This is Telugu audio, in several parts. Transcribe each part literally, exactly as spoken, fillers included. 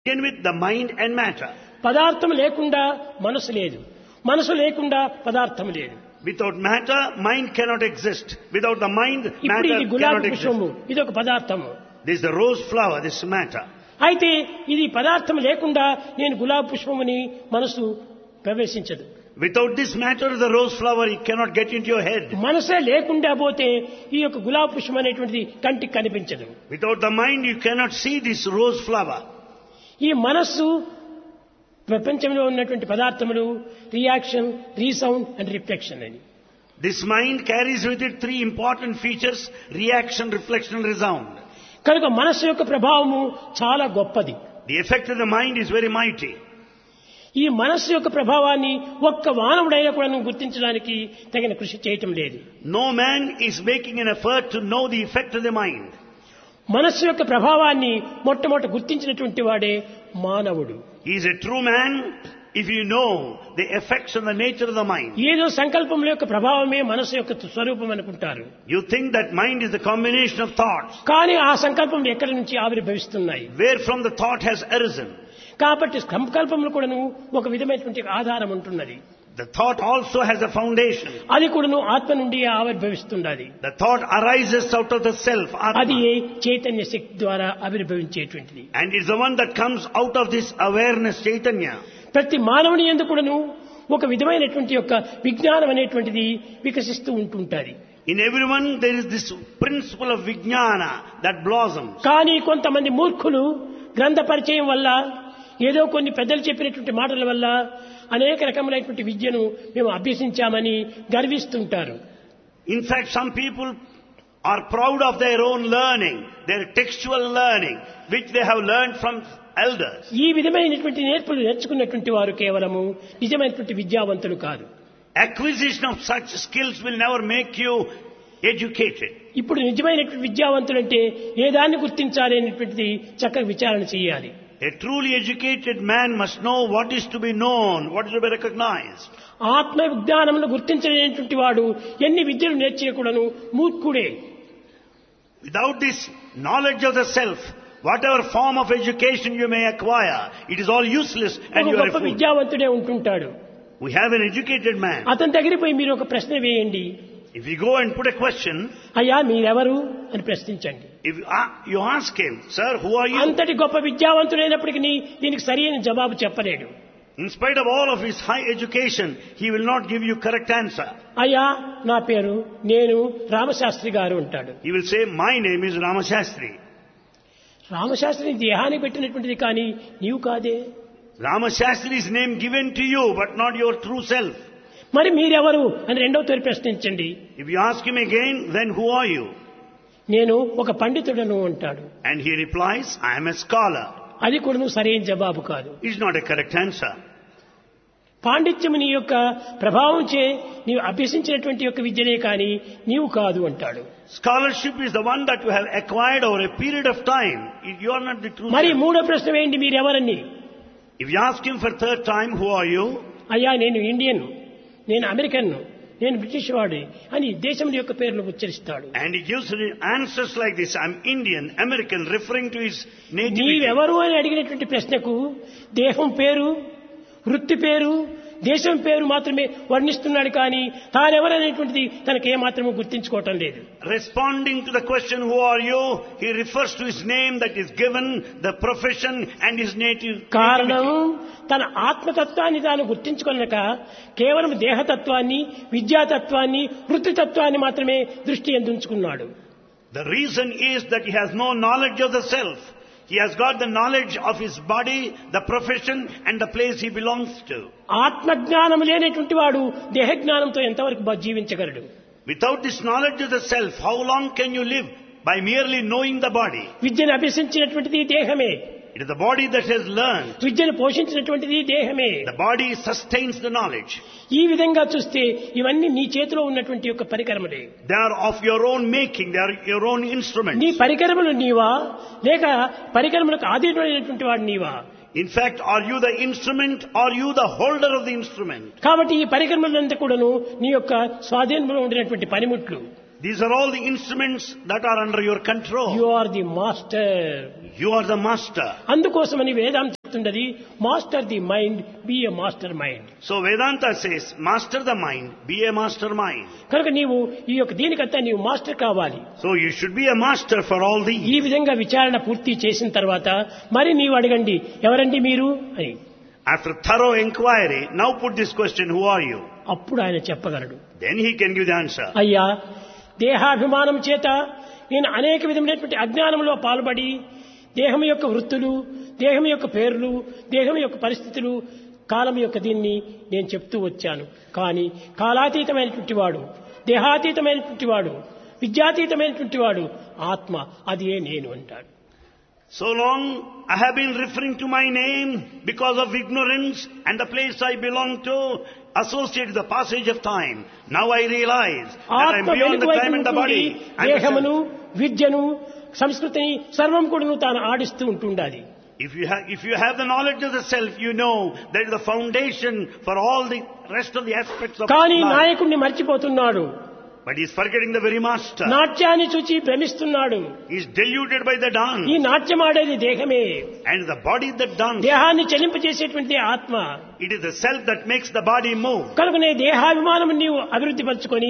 begin with the mind and matter. పదార్థం లేకుండా మనసు లేదు, మనసు లేకుండా పదార్థం లేదు. Without matter, mind cannot exist. Without the mind, ఇప్పుడు matter ఇది cannot గులాబీ exist. పుష్పము, ఇది ఒక పదార్థము. This is the rose flower, this is matter. అయితే ఇది పదార్థం లేకుండా నేను గులాబీ పుష్పముని మనసు ప్రవేశించదు. Without this matter, the rose flower, it cannot get into your head. మనసే లేకుండా పోతే ఈ యొక్క గులాబీ పుష్పం అనేటువంటిది కంటికి కనిపించదు. Without the mind, you cannot see this rose flower. ఈ మనస్సు ప్రపంచంలో ఉన్నటువంటి పదార్థములు రియాక్షన్, రీసౌండ్ అండ్ రిఫ్లెక్షన్ అని. This mind carries with it three important features: reaction, reflection, and resound. కనుక మనస్సు యొక్క ప్రభావము చాలా గొప్పది. The effect of the mind is very mighty. ఈ మనస్సు యొక్క ప్రభావాన్ని ఒక్క మానవుడైనా కూడా గుర్తించడానికి తగిన కృషి చేయటం లేదు. No man is making an effort to know the effect of the mind. మనస్సు యొక్క ప్రభావాన్ని మొట్టమొదట గుర్తించినటువంటి వాడే మానవుడు. He is a true man if you know the effects of the nature of the mind. ఏదో సంకల్పముల యొక్క ప్రభావమే మనస్సు యొక్క స్వరూపం అనుకుంటారు. You think that mind is the combination of thoughts. కానీ ఆ సంకల్పములు ఎక్కడి నుంచి ఆవిర్భవిస్తున్నాయి? Where from the thought has arisen. కాబట్టి సంకల్పములు కూడాను ఒక విధమైనటువంటి ఆధారం ఉంటున్నది. The thought also has a foundation. అది కూడాను ఆత్మ నుండి ఆవిర్భవిస్తున్నది. The thought arises out of the self, అది Atma. చైతన్య శక్తి ద్వారా ఆవిర్భవించేటువంటిది. And it's the one that comes out of this awareness, Chaitanya. ప్రతి మానవుని యందు కూడాను ఒక విధమైనటువంటి యొక్క విజ్ఞానం అనేటువంటిది వికసిస్తూ ఉంటుంటుంది. In everyone there is this principle of Vijnana that blossoms. కానీ కొంతమంది మూర్ఖులు గ్రంథ పరిచయం వల్ల, ఏదో కొన్ని పెద్దలు చెప్పినటువంటి మాటల వల్ల అనేక రకములైనటువంటి విద్యను మేము అభ్యసించామని గర్విస్తుంటారు. In fact, some people are proud of their own learning, their textual learning, which they have learned from elders. ఈ విధమైనటువంటి నేర్పులు నేర్చుకున్నటువంటి వారు కేవలము నిజమైనటువంటి విద్యావంతులు కాదు. Acquisition of such skills will never make you educated. ఇప్పుడు నిజమైనటువంటి విద్యావంతులు అంటే ఏ దాన్ని గుర్తించాలి అనేటువంటిది చక్కగా విచారణ చేయాలి. A truly educated man must know what is to be known, what is to be recognized. ఆత్మ విజ్ఞానమును గుర్తించలేనటువంటి వాడు ఎన్ని విద్యలు నేర్చేయకూడను మూర్ఖుడే. Without this knowledge of the self, whatever form of education you may acquire, it is all useless and ఒక you are a గొప్ప fool. విద్యావంతుడే ఉంటుంటాడు. We have an educated man. అతని దగ్గరికి పోయి మీరు ఒక ప్రశ్న వేయండి. If you go and put a question, అయ్యా మీరెవరు అని ప్రశ్నించండి. if you a- you ask him, sir, who are you? అంతటి గొప్ప విద్యావంతుడైనప్పటికీ దీనికి సరైన జవాబు చెప్పలేడు. In spite of all of his high education, he will not give you correct answer. అయ్యా నా పేరు నేను రామశాస్త్రి గారు అంటాడు. He will say, my name is Ramashastri. రామశాస్త్రిని దేహానికి పెట్టినటువంటిది కానీ నీవు కాదే. Ramashastri's name given to you, but not your true self. మరి మీరెవరు అని రెండవ తోరి ప్రశ్నించండి. If you ask him again, then who are you? నేను ఒక పండితుడను అంటాడు. And he replies, I am a scholar. అది కూడా నువ్వు సరైన జవాబు కాదు. It's not a correct answer. పాండిత్యము నీ యొక్క ప్రభావం చే నీవు అభ్యసించినటువంటి యొక్క విద్యనే కానీ నీవు కాదు అంటాడు. Scholarship is the one that you have acquired over a period of time. You are not the true మరి self. మూడో ప్రశ్న వేయండి మీరెవరని. If you ask him for third time, who are you? అయ్యా నేను ఇండియన్, నేను అమెరికన్, నేను బ్రిటిష్ వాడి అని దేశం యొక్క పేర్లు ఉచ్చరిస్తాడు. And he gives answers like this, I'm Indian, American, referring to his nativity. నీవెవరు అని అడిగినటువంటి ప్రశ్నకు దేహం పేరు, వృత్తి పేరు, దేశం పేరు మాత్రమే వర్ణిస్తున్నాడు కానీ తానెవరనేటువంటిది తనకు ఏమాత్రము గుర్తించుకోవటం లేదు. Responding to the question, who are you? He refers to his name that is given, the profession and his native. కారణం తన ఆత్మతత్వాన్ని తాను గుర్తించుకొనక కేవలం దేహతత్వాన్ని, విద్యాతత్వాన్ని, వృత్తితత్వాన్ని మాత్రమే దృష్టి ఎందుంచుకున్నాడు. The reason is that he has no knowledge of the self. He has got the knowledge of his body, the profession and the place he belongs to. ఆత్మజ్ఞానం లేనటువంటి వాడు దేహజ్ఞానంతో ఎంతవరకు బ- జీవించగలడు? Without this knowledge of the self, how long can you live? By merely knowing the body. విద్యను అభ్యసించినటువంటిది దేహమే, It is the body that has learned. విద్యను పోషించినటువంటిది దేహమే. The body sustains the knowledge. ఈ విధంగా చూస్తే ఇవన్నీ నీ చేతిలో ఉన్నటువంటి యొక్క పరికరములే. They are of your own making. They are your own instruments. నీ పరికరములు నీవా లేక పరికరములకు ఆధీనమైనటువంటి వాడు నీవా? In fact, are you the instrument or you the holder of the instrument? కాబట్టి ఈ పరికరములంతా కూడాను నీ యొక్క స్వాధీనంలో ఉండినటువంటి పనిముట్లు. These are all the instruments that are under your control. You are the master. You are the master. అందుకోసమని వేదాంత చెప్తున్నది master the mind, B A master mind. So Vedanta says, master the mind, be a master mind. కనుక నీవు ఈ యొక్క దీనికంతా నీవు మాస్టర్ కావాలి. So you should be a master for all these. ఈ విధంగా విచారణ పూర్తి చేసిన తర్వాత మరి నీవు అడగండి, ఎవరండి మీరు అని. After thorough inquiry, now put this question, who are you? అప్పుడు ఆయన చెప్పగలడు. Then he can give the answer. అయ్యా, దేహాభిమానం చేత నేను అనేక విధమైనటువంటి అజ్ఞానంలో పాల్పడి దేహం యొక్క వృత్తులు, దేహం యొక్క పేర్లు, దేహం యొక్క పరిస్థితులు, కాలం యొక్క దీన్ని నేను చెప్తూ వచ్చాను. కానీ కాలాతీతమైనటువంటి వాడు, దేహాతీతమైనటువంటి వాడు, విద్యాతీతమైనటువంటి వాడు ఆత్మ, అదే నేను అంటాడు. So long I have been referring to my name because of ignorance and the place I belong to, associated with the passage of time. Now I realize that I am beyond the time and the body. దేహమును, విద్యను, సంస్కృతిని సర్వం కూడా తాను ఆడిస్తూ ఉంటుండాలి. If you have, if you have the knowledge of the self, you know that is the foundation for all the rest of the aspects of కానీ life. నాయకుడిని మర్చిపోతున్నాడు. But he is forgetting the very master. నాట్యాన్ని చూచి భ్రమిస్తున్నాడు. He is deluded by the dance. ఈ నాట్యం ఆడేది దేహమే. And the body that dance. దేహాన్ని చెలింపజేసేటువంటి ఆత్మ. It is the self that makes the body move. కనుకనే దేహాభిమానం నీవు అభివృద్ధి పరచుకొని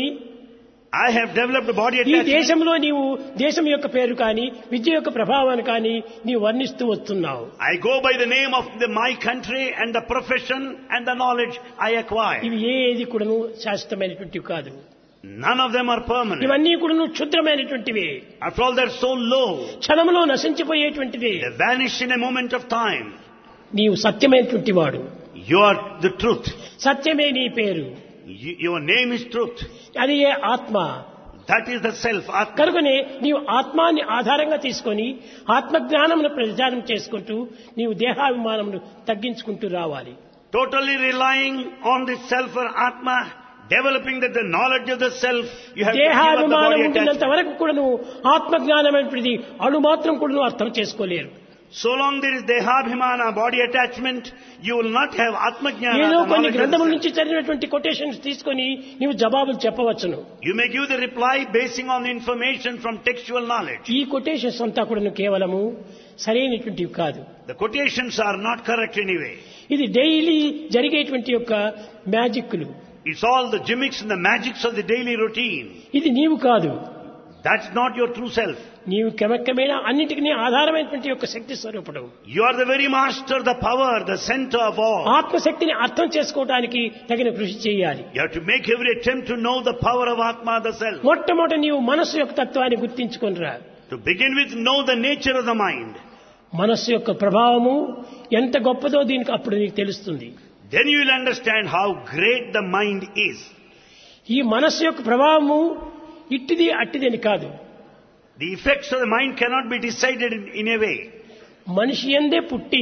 I have developed a body ఈ attachment. దేశంలో నీవు దేశం యొక్క పేరు కానీ విద్య యొక్క ప్రభావాన్ని కానీ నీవు వర్ణిస్తూ వస్తున్నావు. I go by the name of the, my country and the profession and the knowledge I acquire. ఇవి ఏది కూడాను శాశ్వతమైనటువంటివి కాదు. None of them are permanent. ఇవన్నీ కూడాను క్షుద్రమైనటువంటివి. After all, they're so low. క్షణంలో నశించిపోయేటువంటివి. They vanish in a moment of time. నీవు సత్యమైనటువంటి వాడు. You are the truth. సత్యమే నీ పేరు. You, your name is truth. అది ఏ ఆత్మ. That is the self. Atma. కనుకనే నీవు ఆత్మాన్ని ఆధారంగా తీసుకొని ఆత్మజ్ఞానమును ప్రచారం చేసుకుంటూ నీవు దేహాభిమానమును తగ్గించుకుంటూ రావాలి. Totally relying on the self or Atma, developing that the knowledge of the self, you have to give up the దేహాభిమానం body ఉండినంత attachment. వరకు కూడాను ఆత్మజ్ఞానమైనది అణు మాత్రం కూడాను అర్థం చేసుకోలేరు. So long there is dehabhimana, body attachment, you will not have Atma Jnana. ఏదో the కొన్ని knowledge of గ్రంథముల the నుంచి చదివినటువంటి కొటేషన్స్ తీసుకొని నీవు జవాబులు చెప్పవచ్చును. self. You may give the reply basing on the information from textual knowledge. ఈ కొటేషన్స్ అంతా కూడాను కేవలము సరైనటువంటివి కాదు. The quotations are not correct anyway. ఇది డైలీ జరిగేటువంటి యొక్క మ్యాజిక్లు. It's all the gimmicks and the magics of the daily routine. ఇది నీవు కాదు. That's not your true self. నీవు క్రమక్రమేణా అన్నిటికీ ఆధారమైనటువంటి యొక్క శక్తి స్వరూపుడు. You are the very master, the power, the center of all. ఆత్మశక్తిని అర్థం చేసుకోవడానికి తగిన కృషి చేయాలి. You have to make every attempt to know the power of Atma, the self. మొట్టమొదట నీవు మనస్సు యొక్క తత్వాన్ని గుర్తించుకొనిరా. To begin with, know the nature of the mind. మనస్సు యొక్క ప్రభావము ఎంత గొప్పదో దీనికి అప్పుడు నీకు తెలుస్తుంది. Then you will understand how great the mind is. ఈ మనస్సు యొక్క ప్రభావము ఇట్టిది అట్టిదని కాదు. The effects of the mind cannot be decided in, in a way. మనిషి యందే పుట్టి,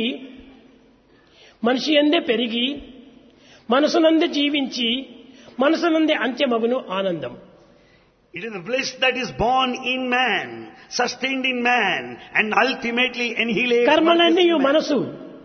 మనిషి యందే పెరిగి, మనసునందే జీవించి, మనసునందే అంత్యమగును ఆనందం. It is the bliss that is born in man, sustained in man, and ultimately annihilated. కర్మలన్నీ మనసు,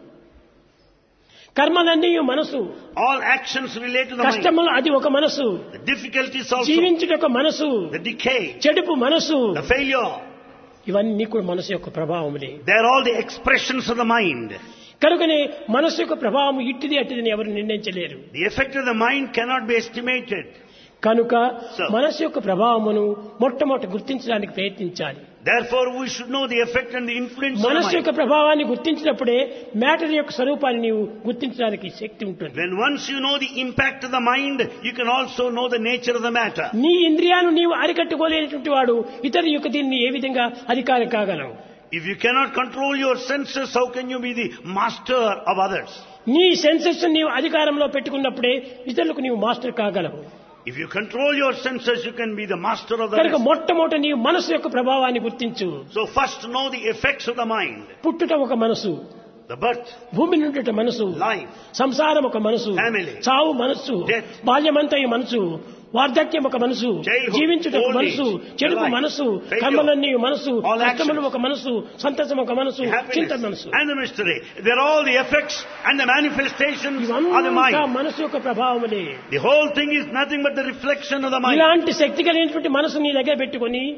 కర్మలన్నీ మనసు. All actions relate to the mind. కష్టములు అది ఒక మనసు. The difficulties also. జీవించుట ఒక మనసు. The decay. చెడుపు మనసు. The failure. ఇవన్నీ కూడా మనసు యొక్క ప్రభావములే. They are all the expressions of the mind. కనుకనే మనసు యొక్క ప్రభావం ఇట్టిది అట్టిదని ఎవరు నిర్ణయించలేరు. The effect of the mind cannot be estimated. కనుక So, మనసు యొక్క ప్రభావమును మొట్టమొదట గుర్తించడానికి ప్రయత్నించాలి. therefore, we should know the effect and the influence of the మనసు mind. యొక్క ప్రభావాన్ని గుర్తించినప్పుడే మ్యాటర్ యొక్క స్వరూపాన్ని నీవు గుర్తించడానికి శక్తి ఉంటుంది. When once you know the impact of the mind, you can also know the nature of the matter. నీ ఇంద్రియాలను నీవు అరికట్టుకోలేనటువంటి వాడు ఇతరుల యొక్క దీన్ని ఏ విధంగా అధికారి కాగలవు? If you cannot control your senses, how can you be the master of others? నీ సెన్సెస్ నీవు అధికారంలో పెట్టుకున్నప్పుడే ఇతరులకు నీవు master కాగలవు. If you control your senses, you can be the master of the కనుక rest. మొట్టమొదట నీవు మనసు యొక్క ప్రభావాన్ని గుర్తించు. So first know the effects of the mind. పుట్టుట ఒక మనసు, The birth, భూమి నుండి మనసు, life, సంసారం ఒక మనసు, Family, చావు మనసు, death, బాల్యమంతా ఈ మనసు, వార్ధక్యం ఒక మనసు, childhood, జీవించుట ఒక old మనసు, age, చెడుపు life, మనసు, failure, కర్మలన్నీ మనసు, all కష్టములు actions, ఒక మనసు, సంతోషం ఒక మనసు, చింత happiness, మనసు. and the mystery. They're all the effects and the manifestations of the ఇవంతా mind. మనసు యొక్క ప్రభావములే. The whole thing is nothing but the reflection of the mind. ఇలాంటి శక్తి కలిగినటువంటి మనసు నీ దగ్గర పెట్టుకొని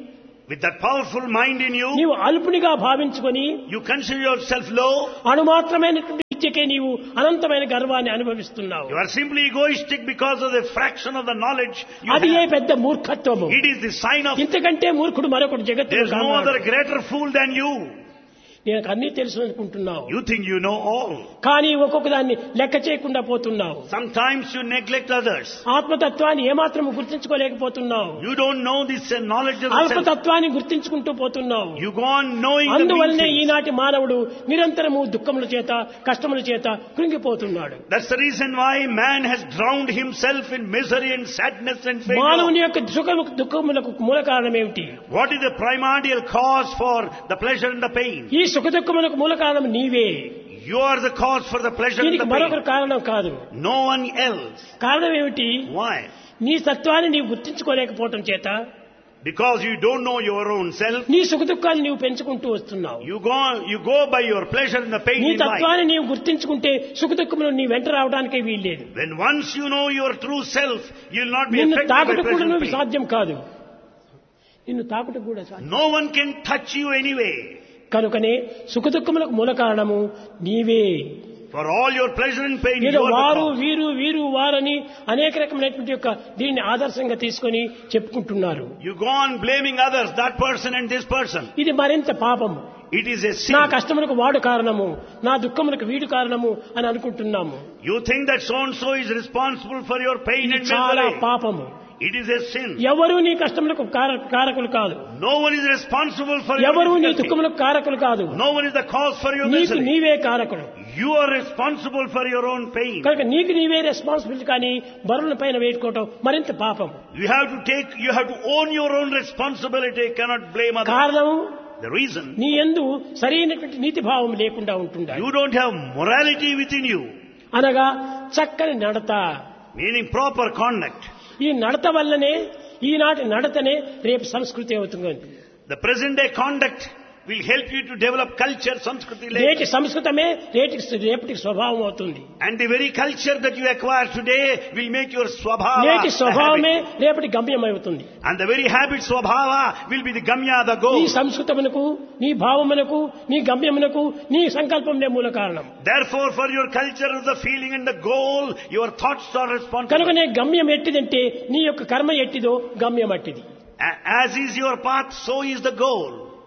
with that powerful mind in you, నీవు అల్పునిగా భావించుకొని you consider yourself low, అణుమాత్రమైనటువంటి విద్యకే నీవు అనంతమైన గర్వాన్ని అనుభవిస్తున్నావు. you are simply egoistic because of the fraction of the knowledge you అది ఏ have. పెద్ద మూర్ఖత్వము. It is the sign of, ఇంతకంటే మూర్ఖుడు మరొకడు there జగత్తులో is no కాదు. other greater fool than you. నేను అన్నీ తెలుసు అనుకుంటున్నావు, You think you know all. కానీ ఒక్కొక్క దాన్ని లెక్క చేయకుండా పోతున్నావు. Sometimes you neglect others. ఆత్మతత్వాన్ని ఏమాత్రం గుర్తించుకోలేకపోతున్నావు. You don't know this uh, knowledge of the self. అల్పతత్వాన్ని గుర్తించుకుంటూ పోతున్నావు. You go on knowing the అందువల్లనే mean things. ఈనాటి మానవుడు నిరంతరము దుఃఖముల చేత కష్టముల చేత కృంగిపోతున్నాడు. That's the reason why man has drowned himself in misery and sadness and మానవుని failure. యొక్క సుఖము దుఃఖములకు మూల కారణం ఏమిటి? What is the primordial cause for the pleasure and the pain? ఈ సుఖ దుఃఖములకు మూల కారణం నీవే. You are the cause for the pleasure and దీనికి the మరొకరు pain. కారణం కాదు. No one else. కారణం ఏమిటి? Why? నీ సత్వాన్ని నీవు గుర్తించుకోలేకపోవటం చేత Because you don't know your own self. నీ సుఖ దుఃఖాన్ని నీవు పెంచుకుంటూ వస్తున్నావు. You go, you go by your pleasure and the pain నీ in life. తత్వాన్ని నీవు గుర్తించుకుంటే సుఖ దుఃఖములు నీ వెంట రావడానికే వీల్లేదు. When once you know your true self, you'll not be నిన్ను affected by తాకుట pleasure కూడా and నువ్వు pain. సాధ్యం కాదు. నిన్ను తాకుట కూడా సాధ్యం. No one can touch you anyway. కనుకనే సుఖ దుఃఖములకు మూల కారణము నీవే. For all your pleasure and pain, ఏదో you are వారు the cause. వీరు వీరు వారని అనేక రకమైనటువంటి యొక్క దీన్ని ఆదర్శంగా తీసుకొని చెప్పుకుంటున్నారు. You go on blaming others, that person and this person. ఇది మరింత పాపము. It is a sin. నా కష్టములకు వాడు కారణము, నా దుఃఖములకు వీడు కారణము అని అనుకుంటున్నాము. You think that so and so is responsible for your pain ఇది and చాలా misery. పాపము. It is a sin. ఎవరు నీ కష్టములకు కార- కారకులు కాదు. No one is responsible for your ఎవరు నీ difficulty. దుఃఖములకు కారకులు కాదు. No one is the cause for your నీకు misery. నీవే కారకుడు. You are responsible for your own pain. కనుక నీకు నీవే రెస్పాన్సిబిలిటీ కానీ బరువుల పైన వేసుకోవటం మరింత పాపం. You have to take, you have to own your own responsibility. You cannot blame others. కారణము The reason, నీ యందు సరైనటువంటి నీతి భావం లేకుండా ఉంటుందా. you don't have morality within you, అనగా చక్కని నడత. meaning proper conduct. ఈ నడత వల్లనే ఈనాటి నడతనే రేపు సంస్కృతి అవుతుంది. The present day conduct will help you to develop culture, Sanskriti నేటి later. సంస్కృతమే రేటికి రేపటికి స్వభావం అవుతుంది. And the very culture that you acquire today will make your swabhava నేటి the స్వభావమే habit. రేపటి గమ్యం అవుతుంది. And the very habit swabhava will be the gamya, the నీ goal. సంస్కృతమునకు, నీ భావమునకు, నీ గమ్యమునకు, నీ సంకల్పంనే మూల కారణం. Therefore, for your culture, the feeling and the goal, your thoughts are responsible. కనుకనే గమ్యం ఎట్టిదంటే నీ యొక్క కర్మ ఎట్టిదో గమ్యం అట్టిది. A- As is your path, so is the goal.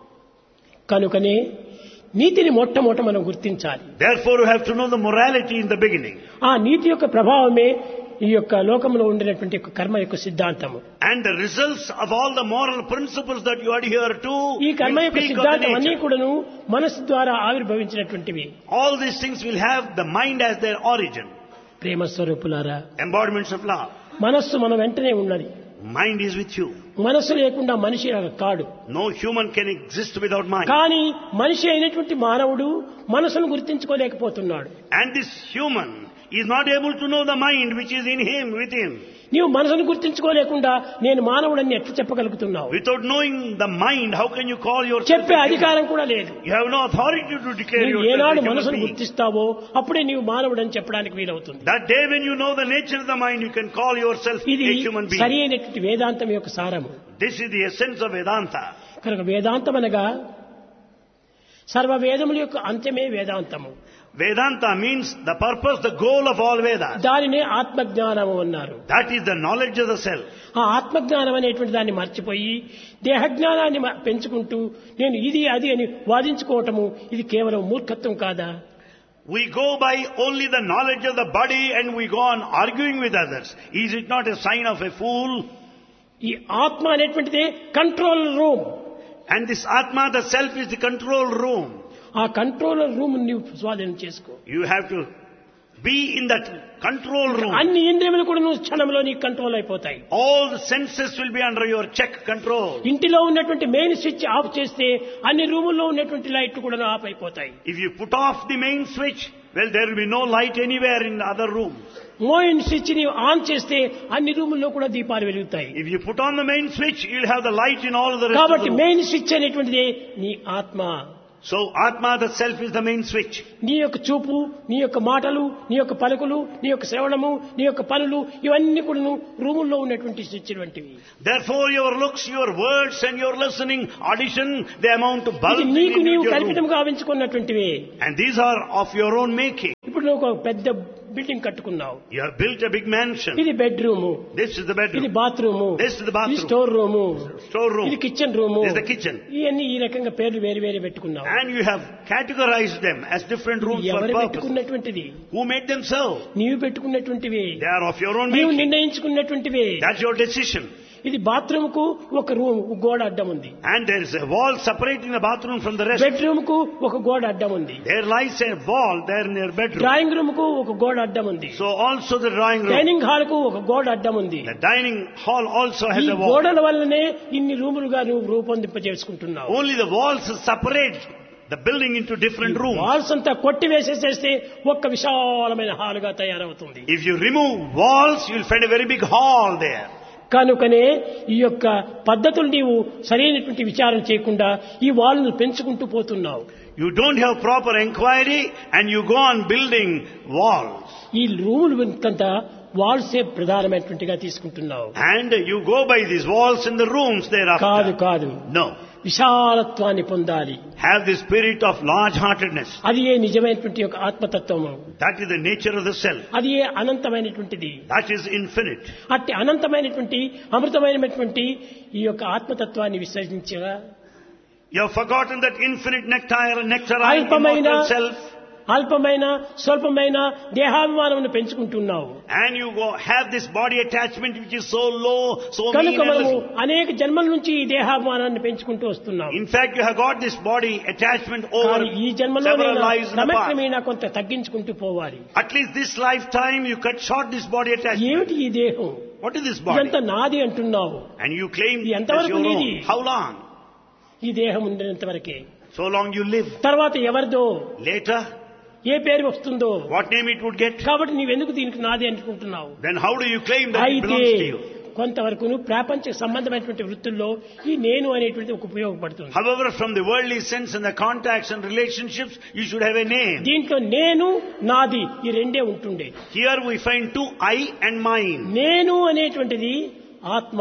కనుకనే నీతిని మొట్టమొదట మనం గుర్తించాలి. Therefore, you have to know the morality in the beginning. ఆ నీతి యొక్క ప్రభావమే ఈ యొక్క లోకంలో ఉండినటువంటి యొక్క కర్మ యొక్క సిద్ధాంతము. And the results of all the moral principles that you adhere to ఈ కర్మ will యొక్క speak of the సిద్ధాంతం అన్నీ nature. కూడాను మనస్సు ద్వారా ఆవిర్భవించినటువంటివి. All these things will have the mind as their origin. ప్రేమ స్వరూపులారా, Embodiments of love. మనస్సు మన వెంటనే ఉన్నది. Mind is with you. మనస్సు లేకుండా మనిషి కాడు. No human can exist without mind. కానీ మనిషి అయినటువంటి మానవుడు మనసును గుర్తించుకోలేకపోతున్నాడు. And this human is not able to know the mind which is in him, within. నీవు మనసును గుర్తించుకోలేకుండా నేను మానవుడని ఎట్లా చెప్పగలుగుతున్నావు? Without knowing the mind, how can you call yourself చెప్పే a human? అధికారం కూడా లేదు. You have no authority to declare నీవు yourself ఏనాడు a human మనసును being. గుర్తిస్తావో అప్పుడే నీవు మానవుడని చెప్పడానికి వీలవుతుంది. That day when you know the nature of the mind, you can call yourself ఇది a human being. సరి అయినటువంటి వేదాంతం యొక్క సారము. This is the essence of Vedanta. కనుక వేదాంతం అనగా సర్వ వేదముల యొక్క అంత్యమే వేదాంతము. Vedanta means the purpose, the goal of all Vedas. దానినే ఆత్మజ్ఞానము అన్నారు. That is the knowledge of the self. ఆ ఆత్మజ్ఞానం అనేటువంటి దాన్ని మర్చిపోయి దేహజ్ఞానాన్ని మ- పెంచుకుంటూ నేను ఇది అది అని వాదించుకోవటము ఇది కేవలం మూర్ఖత్వం కాదా? We go by only the knowledge of the body and we go on arguing with others. Is it not a sign of a fool? ఈ ఆత్మ అనేటువంటిదే control room. And this Atma, the self, is the control room. ఆ కంట్రోలర్ రూమ్ నీవు స్వాధీనం చేసుకో. You have to be in that control room. అన్ని ఇంద్రియములు కూడా నువ్వు క్షణంలో నీకు కంట్రోల్ అయిపోతాయి. All the senses will be under your check control. ఇంటిలో ఉన్నటువంటి మెయిన్ స్విచ్ ఆఫ్ చేస్తే అన్ని రూముల్లో ఉన్నటువంటి లైట్లు కూడా ఆఫ్ అయిపోతాయి. If you put off the main switch, well, there will be no light anywhere in the other rooms. Main switch ని ఆన్ చేస్తే అన్ని రూముల్లో కూడా దీపాలు వెలుగుతాయి. If you put on the main switch, you'll have the light in all the rest of కాబట్టి the rooms. మెయిన్ స్విచ్ అనేటువంటిది నీ ఆత్మ. So Atma, the self, is the main switch. నీ యొక్క చూపు, నీ యొక్క మాటలు, నీ యొక్క పలుకులు, నీ యొక్క శ్రవణము, నీ యొక్క పనులు ఇవన్నీ కూడా రూముల్లో ఉన్నటువంటి స్విచ్ వంటివి. Therefore your looks, your words and your listening, audition, they amount to bulbs ఇది in నీకు నీవు your room. కల్పితంగా ఆవించుకున్నటువంటివే. And these are of your own making. ఇప్పుడు నువ్వు ఒక పెద్ద building కట్టుకున్నావు. You have built a big mansion. ఇది బెడ్రూము, This is the ఇది bedroom. Bathroom, This is the ఇది bathroom. Store room, Storeroom. ఇది kitchen room. This is the kitchen. ఇవన్నీ ఈ రకంగా పేర్లు వేరు వేరు పెట్టుకున్నావు. And you have categorized them as different rooms for ఎవరు purpose. పెట్టుకున్నటువంటిది? Who made themselves? నీవు పెట్టుకున్నటువంటివి, They are of your own నీవు making. నిర్ణయించుకున్నటువంటివి. That's your decision. ఇది బాత్రూమ్ కు ఒక రూమ్ గోడ అడ్డం ఉంది. And there is a wall separating the bathroom from the rest. Bedroom కు ఒక గోడ అడ్డం ఉంది. There lies a wall there in your bedroom. Drawing room కు ఒక గోడ అడ్డం ఉంది. So also the drawing room. Dining hall కు ఒక గోడ అడ్డం ఉంది. The dining hall also has ఈ a wall. గోడల వల్లనే ఇన్ని రూములుగా నువ్వు రూపొందింపజేసుకుంటున్నావు. Only the walls separate the building into different rooms. Walls అంతా కొట్టి వేసేసేస్తే ఒక్క విశాలమైన హాల్ గా తయారవుతుంది. If you remove walls, you will find a very big hall there. కనుకనే ఈ యొక్క పద్ధతులు నీవు సరైనటువంటి విచారణ చేయకుండా ఈ వాళ్ళను పెంచుకుంటూ పోతున్నావు. You don't have proper inquiry and you go on building walls. ఈ రూములు అంతా వాల్సే ప్రధానమైనటువంటిగా తీసుకుంటున్నావు. And you go by these walls in the rooms కాదు thereafter. కాదు, No. విశాలత్వాన్ని పొందాలి. Have the spirit of large-heartedness. అది ఏ నిజమైనటువంటి ఒక ఆత్మతత్వము. That is the nature of the self. అది ఏ అనంతమైనటువంటిది. That is infinite. అట్టి అనంతమైనటువంటి అమృతమైనటువంటి ఈ యొక్క ఆత్మతత్వాన్ని విసర్జించగా You have forgotten that infinite nectar, nectar, అల్పమైన immortal self. అల్పమైన స్వల్పమైన దేహాభిమానమును పెంచుకుంటున్నావు. And you go have this body attachment which is so low, so mean కనుక and మనము little. అనేక జన్మల నుంచి ఈ దేహాభిమానాన్ని పెంచుకుంటూ వస్తున్నాం. In fact, you have got this body attachment over కానీ ఈ జన్మలో several lives in the past. క్రమక్రమేణా కొంత తగ్గించుకుంటూ పోవాలి. At least this lifetime you cut short this body attachment. ఏమిటి ఈ దేహం? What is this body? ఇదంతా నాది అంటున్నావు. And you claim ఇది as ఎంతవరకు your నీది? own. How long? ఈ దేహం ఉండినంత వరకే. So long you live. తర్వాత ఎవరిదో Later, ఏ పేరు వస్తుందో. what name it would get? కాబట్టి నీవెందుకు దీనికి నాది అనుకుంటున్నావు? Then how do you claim that it అయితే belongs to you? కొంతవరకు ప్రాపంచ సంబంధమైనటువంటి వృత్తుల్లో ఈ నేను అనేటువంటి ఒక ఉపయోగపడుతుంది. However, from the worldly sense and the contacts and relationships, you should have a name. దీంట్లో నేను నాది ఈ రెండే ఉంటుండే. Here we find two I and mine. నేను అనేటువంటిది ఆత్మ,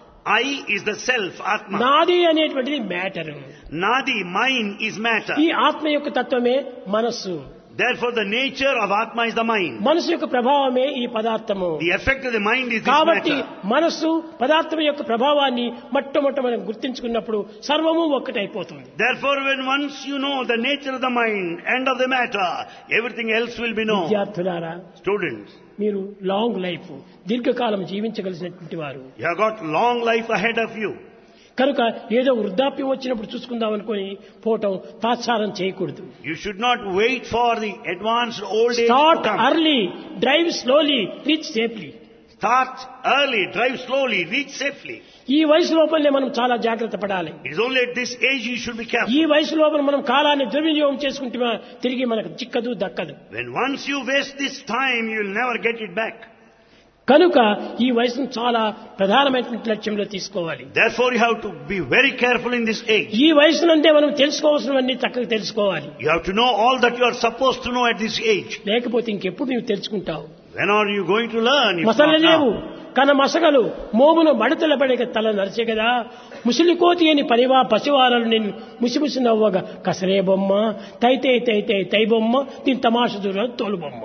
I is the self, Atma. నాది అనేటువంటిది matter. Nadi, mine is matter. ఈ ఆత్మ యొక్క తత్వమే మనస్సు. Therefore, the nature of Atma is the mind. మనసు యొక్క ప్రభావమే ఈ పదార్థము. The effect of the mind is this కాబట్టి matter. మనస్సు పదార్థం యొక్క ప్రభావాన్ని మొట్టమొదట మనం గుర్తించుకున్నప్పుడు సర్వము ఒక్కటైపోతుంది. Therefore, when once you know the nature of the mind and of the matter, everything else will be known. విద్యార్థులారా, Students, మీరు లాంగ్ లైఫ్ దీర్ఘకాలం జీవించగలిసినటువంటి వారు. you have got long life ahead of you. కనుక ఏదో వృద్ధాప్యం వచ్చినప్పుడు చూసుకుందాం అనుకుని పోవటం తాత్సారం చేయకూడదు. You should not wait for the advanced old age to start come. Early, drive slowly, reach safely. Start early, drive slowly, reach safely. ఈ వయసు లోపలనే మనం చాలా జాగ్రత్త పడాలి. It is only at this age you should be careful. ఈ వయసు లోపల మనం కాలాన్ని దుర్వినియోగం చేసుకుంటే తిరిగి మనకు చిక్కదు దక్కదు. When once you waste this time, you will never get it back. కనుక ఈ వయసును చాలా ప్రధానమైనటువంటి లక్ష్యంలో తీసుకోవాలి. Therefore, you have to be very careful in this age. ఈ వయసునందే మనం తెలుసుకోవాల్సినవన్నీ చక్కగా తెలుసుకోవాలి. You have to know all that you are supposed to know at this age. లేకపోతే ఇంకెప్పుడు నీవు తెలుసుకుంటావు? When are you going to learn? If masala not లేవు now? కన మసగలు మోమును మడతల పడక తల నరిచే కదా ముసిలి కోతి అని పరివా పసివారలు నేను ముసిముసి నవ్వగా కసరే బొమ్మ తైతే తైతే తై బొమ్మ దీని తమాష దూర తోలు బొమ్మ.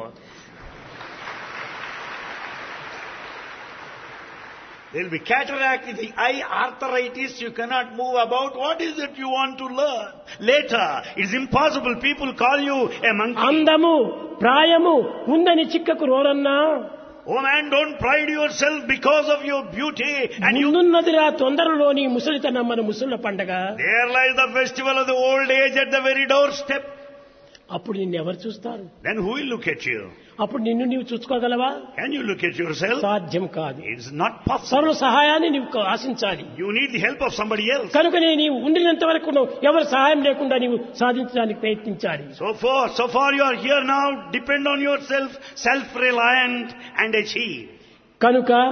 There will be cataract in the eye, arthritis, you cannot move about. What is it you want to learn? Later, it is impossible. People call you a monkey. అందము ప్రాయము ఉందని చిక్కకు రోరన్నా. Oh man, don't pride yourself because of your beauty and you... ముందున్నదిరా తొందరలోని ముసలితనం మన ముసళ్ళ పండగ. There lies the festival of the old age at the very doorstep. అప్పుడు నిన్ను ఎవరు చూస్తారు? Then who will look at you? అప్పుడు నిన్ను నీవు చూసుకోగలవా? Can you look at yourself? సాధ్యం కాదు. It is not possible. సర్వ సహాయాన్ని నీవు ఆశించాలి. You need the help of somebody else. కనుకనే నీవు ఉండినంత వరకు ఎవరి సహాయం లేకుండా నీవు సాధించడానికి ప్రయత్నించాలి. So far, so far you are here now, depend on yourself, self-reliant and achieve. కనుక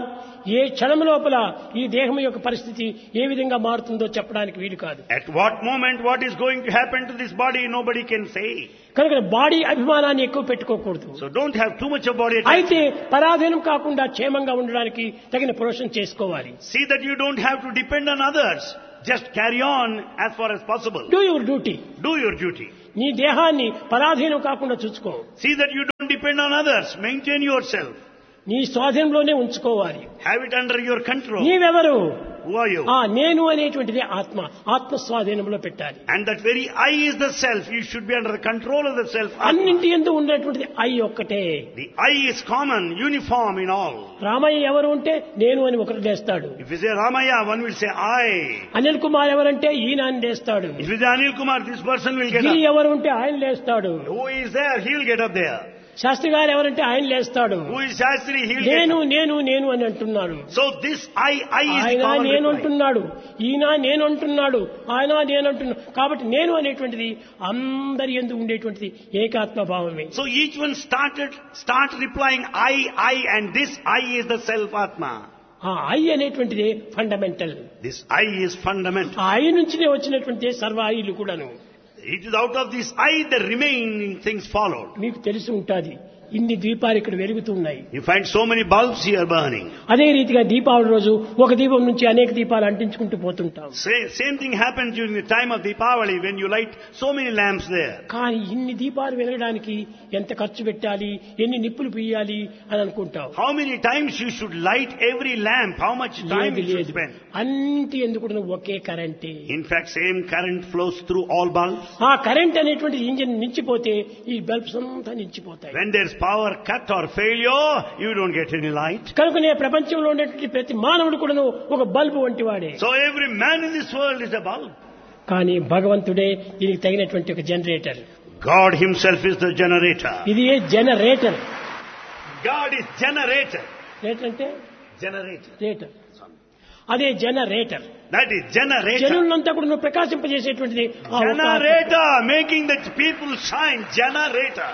ఏ క్షణం లోపల ఈ దేహం యొక్క పరిస్థితి ఏ విధంగా మారుతుందో చెప్పడానికి వీలు కాదు. At what moment what is going to happen to this body, nobody can say. కనుక బాడీ అభిమానాన్ని ఎక్కువ పెట్టుకోకూడదు. So don't have too much of body attachment. అయితే పరాధీనం కాకుండా క్షేమంగా ఉండడానికి తగిన ప్రొఫెషన్ చేసుకోవాలి. See that you don't have to depend on others. Just carry on as far as possible. Do your duty. Do your duty. నీ దేహాన్ని పరాధీనం కాకుండా చూసుకో. See that you don't depend on others. Maintain yourself. నీ స్వాధీనంలోనే ఉంచుకోవాలి. Have it under your control. నీవెవరు? Who are you? ఆ నేను అనేటువంటిది ఆత్మ. ఆత్మ స్వాధీనంలో పెట్టాలి. And that very I is the self. You should be under the control of the self. అన్నింటి యందు ఉండేటువంటిది ఐ ఒక్కటే. The I is common, uniform in all. Ramayya ఎవరు అంటే నేను అని ఒకరు లేస్తాడు. If you say Ramaya, one will say I. Anil Kumar ఎవరంటే ఈయన అని లేస్తాడు. If you say Anil Kumar, this person will get Giri up. ఎవరు ఉంటే ఆయన లేస్తాడు. Who is there? He will get up there. Sastry గారు ఎవరంటే ఆయన లేస్తాడు. Who is Shastri? He will get నేను up. నేను నేను అని అంటున్నాడు. So this I, I is the ఆయన common నేను reply. అంటున్నాడు, ఈయన నేను అంటున్నాడు, ఆయన నేను అంటున్నాడు. కాబట్టి నేను అనేటువంటిది అందరి యందు ఉండేటువంటిది ఏకాత్మ భావమే. So each one started, start replying I, I, and this I is the self Atma. ఆ ఐ అనేటువంటిది fundamental. This I is fundamental. ఆ ఐ నుంచినే వచ్చినటువంటి సర్వ ఐలు కూడాను. It is out of this I the remaining things followed. మీకు తెలిసి ఉంటుంది, ఇన్ని దీపాలు ఇక్కడ వెలుగుతున్నాయి. You find so many bulbs here burning. అదే రీతిగా దీపావళి రోజు ఒక దీపం నుంచి అనేక దీపాలు అంటించుకుంటూ పోతుంటాం. Same, same thing happens during the time of Deepavali when you light so many lamps there. కానీ ఇన్ని దీపాలు వెలగడానికి ఎంత ఖర్చు పెట్టాలి, ఎన్ని నిప్పులు పియ్యాలి అని అనుకుంటాం. How many times you should light every lamp? How much time you should spend? అన్నింటి ఎందుకు ఒకే కరెంటే. In fact, same current flows through all bulbs. ఆ కరెంట్ అనేటువంటి ఇంజిన్ నించిపోతే ఈ బల్బ్స్ అంతా నించిపోతాయి. When there's power cut or failure, you don't get any light. కనుకనే ప్రపంచంలో ఉండేటువంటి ప్రతి మానవుడు కూడాను ఒక బల్బు వంటి వాడే. So every man in this world is a bulb. కానీ భగవంతుడే దీనికి తగినటువంటి ఒక generator. God himself is the generator. ఇది ఏ generator. God is generator. Rater అంటే Generator. రేటర్. అదే జనరేటర్. That is generator. జనులంతా కూడా ప్రకాశింపజేసేటువంటిది ఆ ఒక ఆత్మ. Generator, making the people shine. Generator.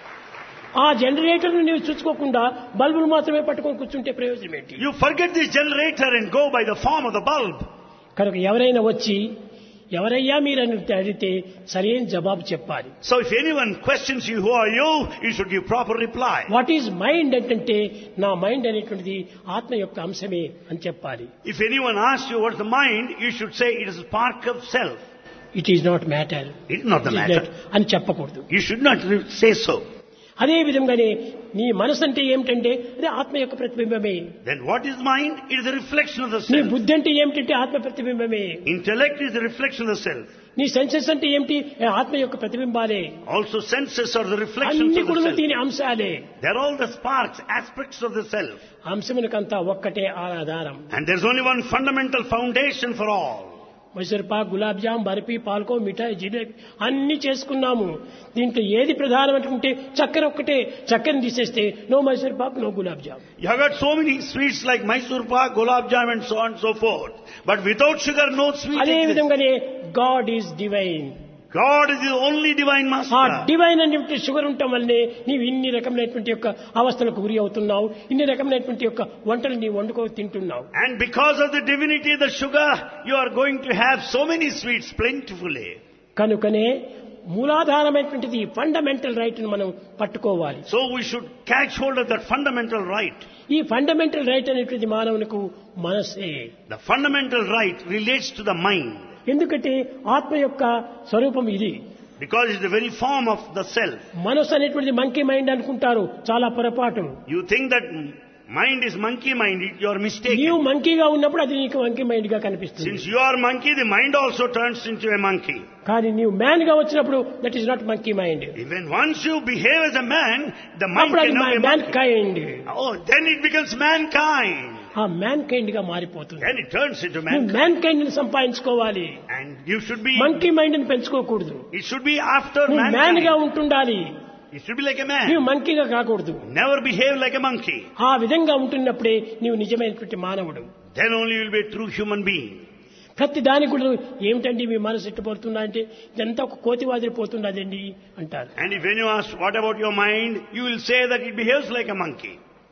ఆ జనరేటర్ నీవు చూసుకోకుండా బల్బులు మాత్రమే పట్టుకొని కూర్చుంటే ప్రయోజనం ఏంటి? You forget this generator and go by the form of the bulb. కనుక ఎవరైనా వచ్చి ఎవరయ్యా మీరని అడిగితే సరైన జవాబు చెప్పాలి. So if anyone questions you, who are you? You should give proper reply. What is mind అంటే నా మైండ్ అనేటువంటిది ఆత్మ యొక్క అంశమే అని చెప్పాలి. If anyone asks you what's the mind, you should say it is a spark of self. It is not matter. It is not the matter. అని చెప్పకూడదు. You should not say so. అదే విధంగానే నీ మనసు అంటే ఏమిటంటే అదే ఆత్మ యొక్క ప్రతిబింబమే. Then what is mind? It is a reflection of the నీ self. బుద్ధి అంటే ఏమిటంటే ఆత్మ ప్రతిబింబమే. Intellect is a reflection of the self. నీ సెన్సెస్ అంటే ఏమిటి? ఆత్మ యొక్క ప్రతిబింబాలే. Also senses are the reflections అన్ని of the కూడా self. దీని అంశాలే. They're all the sparks, aspects of the self. అంశమునకంతా ఒక్కటే ఆధారం. And there's only one fundamental foundation for all. Mysore Pak, gulab jam, barfi, పాల్కో, మిఠాయి, జిలేబీ అన్ని చేసుకున్నాము. దీంట్లో ఏది ప్రధానమంటే చక్కెర ఒక్కటే. చక్కెరని తీసేస్తే no Mysore Pak, no gulab jam. You have got so many sweets like Mysore pak, gulab jam and so on and so forth. But without sugar, no sweet అదే exists. విధంగానే God is divine. God is the only divine ఆ master. డివైన్ అనేటువంటి షుగర్ ఉండటం వల్లనే నీవు ఇన్ని రకమైనటువంటి యొక్క అవస్థలకు గురి అవుతున్నావు. ఇన్ని రకమైనటువంటి యొక్క వంటలు నీవు వండుకో తింటున్నావు. And because of the divinity of the sugar, you are going to have so many sweets plentifully. కనుకనే మూలాధారమైనటువంటిది ఫండమెంటల్ రైట్ ని మనం పట్టుకోవాలి. So we should catch hold of that fundamental right. ఈ ఫండమెంటల్ రైట్ అనేటువంటి మానవునికి మనసే. The fundamental right relates to the mind. ఎందుకంటే ఆత్మ యొక్క స్వరూపం ఇది. Because it's the very form of the self. మనసు అనేటువంటిది మంకీ మైండ్ అనుకుంటారు, చాలా పొరపాటు. You think that mind is monkey mind, you are mistaken. నీవు మంకీగా ఉన్నప్పుడు అది నీకు మంకీ మైండ్ గా కనిపిస్తుంది. Since you are monkey, the mind also turns into a monkey. కానీ నీవు మ్యాన్ గా వచ్చినప్పుడు that is not monkey mind. Even once you behave as a man, the mind అప్పుడు అది cannot be a man monkey. Kind. Oh, then it becomes mankind. ఆ మ్యాన్ కైండ్ గా మారిపోతుంది. Then it turns into నువ్వు mankind. మ్యాన్ కైండ్ ని సంపాదించుకోవాలి. And you should be, monkey mind ని పెంచుకోకూడదు. it should be after నువ్వు మ్యాన్ గా mankind. ఉంటుండాలి. It should be like a నీవు man. మంకీగా కాకూడదు. Never behave like a monkey. ఆ విధంగా ఉంటున్నప్పుడే నీవు నిజమైనటువంటి మానవుడు. Then only you will be a true human being. ప్రతి దానికి కూడా ఏమిటండి మీ మనసు ఎట్టుపోతుందా అంటే ఇదంతా ఒక కోతి వాదిరిపోతున్నదండి అంటారు. And if when you ask, what about your mind? You will say that it behaves like a monkey.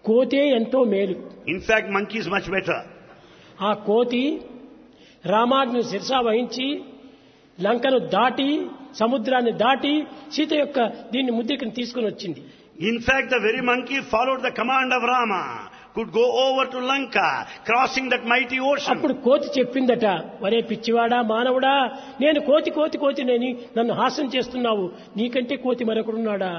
కోతే ఎంతో మేలు. In fact, monkey is much better. ఆ కోతి రామాజ్ఞను శిరసా వహించి లంకను దాటి సముద్రాన్ని దాటి సీత యొక్క దీన్ని ముద్రికను తీసుకుని వచ్చింది. In fact, the very monkey followed the command of Rama, could go over to Lanka, crossing that mighty ocean. అప్పుడు కోతి చెప్పిందట, వరే పిచ్చివాడా మానవుడా, నేను కోతి కోతి కోతి నేని నన్ను హాస్యం చేస్తున్నావు, నీకంటే కోతి మరొకడున్నాడా?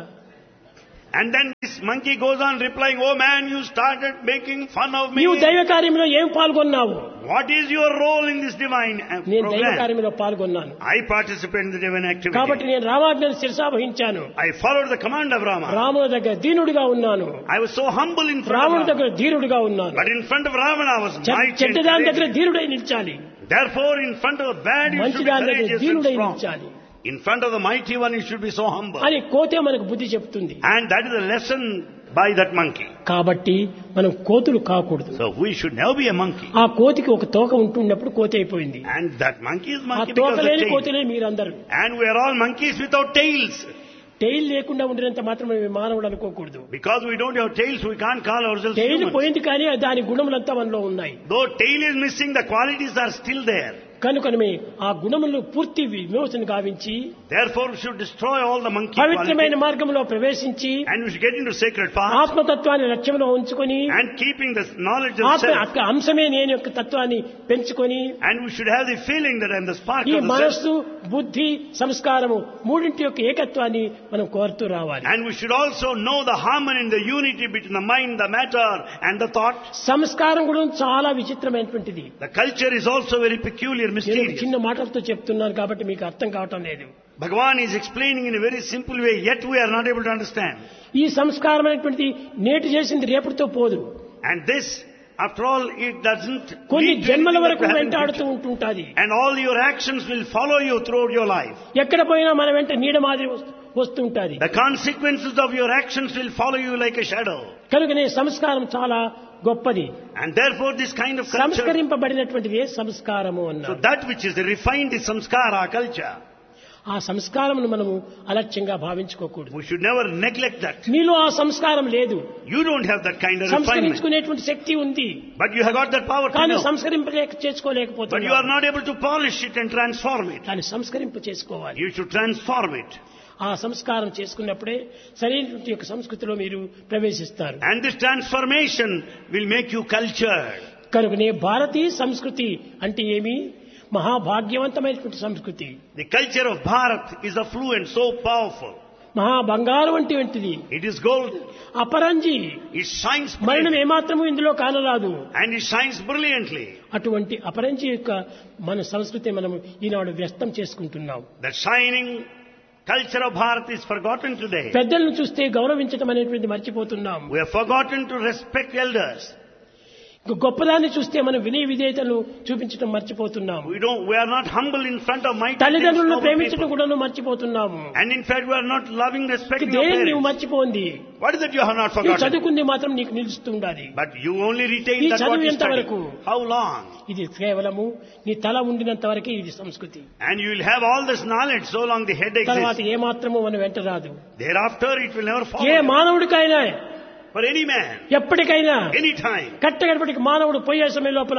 And then this monkey goes on replying, oh man, you started making fun of me. నీవు దైవ కార్యంలో ఏం పాల్గొన్నావు? What is your role in this divine uh, నేను దైవ program? కార్యంలో పాల్గొన్నాను. I participate in the divine activity. కాబట్టి నేను రామాజ్ఞను శిరసా వహించాను. I followed the command of Rama. రాముని దగ్గర దీనుడిగా ఉన్నాను. I was so humble in front రాముని of దగ్గర Rama. ధీరుడిగా ఉన్నాను. But in front of Ravana I was mighty. చెడ్డదాని దగ్గర and ధీరుడై నిలిచాలి. Therefore, in front of the bad you should be మంచిదాని దగ్గర courageous and ధీరుడై strong. నిలిచాలి In front of the mighty one you should be so humble. అని కోతే మనకు బుద్ధి చెప్తుంది. And that is the lesson by that monkey. కాబట్టి మనం కోతులు కాకూడదు. So we should never be a monkey. ఆ కోతికి ఒక తోక ఉంటున్నప్పుడు కోతి అయిపోయింది. And that monkey is ఆ monkey తోక because of the లేని tail. కోతులే మీరందరూ. And we are all monkeys without tails. Tile లేకుండా ఉండినంత మాత్రం మేము మానవుడు అనుకోకూడదు. Because we don't have tails, we can't call ourselves tile humans. పోయింది కానీ దాని గుణములంతా మనలో ఉన్నాయి. Though tail is missing, the qualities are still there. కనుకనే ఆ గుణములు పూర్తి విమోచన గావించి Therefore, we should destroy all the monkey పవిత్రమైన qualities. మార్గంలో ప్రవేశించి And we should get into sacred path. ఆత్మతత్వాన్ని లక్ష్యంలో ఉంచుకొని And keeping the knowledge of ఆత్మ self. యొక్క అంశమే నేను యొక్క తత్వాన్ని పెంచుకొని And we should have the feeling that I am the spark ఈ of the self. మనస్సు బుద్ధి సంస్కారము మూడింటి యొక్క ఏకత్వాన్ని మనం కోరుతూ రావాలి. And we should also know the harmony and the unity between the mind, the matter and the thought. సంస్కారం కూడా చాలా విచిత్రమైనటువంటిది. The culture is also very peculiar, నేను mysterious. చిన్న మాటలతో చెప్తున్నాను కాబట్టి మీకు అర్థం కావటం లేదు. Bhagavan is explaining in a very simple way, yet we are not able to understand. ఈ సంస్కారం అనేటువంటిది నేటి చేసింది రేపటితో పోదు. And this, after all, it doesn't కొన్ని lead to జన్మల anything వరకు that will happen in వెంటాడుతూ future. ఉంటుంటాది. And all your actions will follow you throughout your life. ఎక్కడ పోయినా మన వెంట నీడ మాదిరి వస్తు- వస్తుంటాది. The consequences of your actions will follow you like a shadow. కనుకనే సంస్కారం చాలా గొప్పది. And therefore this kind of culture, సంస్కరింపబడినటువంటిదే సంస్కారము so అన్నారు. that which is the refined is samskara, culture. ఆ సంస్కారమును మనము అలక్ష్యంగా భావించుకోకూడదు. We should never neglect that. నీలో ఆ సంస్కారం లేదు. You don't have that kind of refinement. సంస్కరించుకునేటువంటి శక్తి ఉంది But you have got that power to కానీ know. సంస్కరింపలేక But you are చేసుకోలేకపోతున్నావు. not able to polish it and transform it. దాన్ని సంస్కరింప చేసుకోవాలి. You should transform it. ఆ సంస్కారం చేసుకున్నప్పుడే సరైనటువంటి యొక్క సంస్కృతిలో మీరు ప్రవేశిస్తారు. And this transformation will make you cultured. కనుకనే భారతీయ సంస్కృతి అంటే ఏమి? మహాభాగ్యవంతమైనటువంటి సంస్కృతి. The culture of Bharat is affluent, so powerful. మహా బంగారం వంటిది. It is gold. Aparanji. It shines మరణం brilliantly. ఏమాత్రము ఇందులో కానరాదు. And it shines brilliantly. అటువంటి అపరంజి యొక్క మన సంస్కృతి మనం ఈనాడు వ్యస్తం చేసుకుంటున్నాం. The shining culture of Bharat is forgotten today. పెద్దలను చూస్తే గౌరవించడం అనేటువంటి మర్చిపోతున్నాం. We have forgotten to respect elders. గొప్పదాన్ని చూస్తే మనం వినయ విధేయతను చూపించడం మర్చిపోతున్నాము. We don't. We are not humble in front of mighty తల్లిదండ్రులను noble ప్రేమించడం people. కూడా మర్చిపోతున్నాము. And in fact, we are not loving, respecting our దేని నువ్వు parents. మర్చిపోంది? What is that you have not నువ్వు forgotten? చదువుకుంది మాత్రం నీకు నిలుస్తూ ఉండాలి. But you only retain ఈ that what చదువు you ఎంత study. వరకు? How long? ఇది కేవలము నీ తల ఉండినంత వరకే ఇది సంస్కృతి. And you will have all this knowledge so long the head తర్వాత exists. ఏ మాత్రము మనం వెంట రాదు. Thereafter, it will never follow A you. మానవుడికైనా For any man, ఎప్పటికైనా any time. కట్టగడపటికి మానవుడు పోయే సమయం లోపల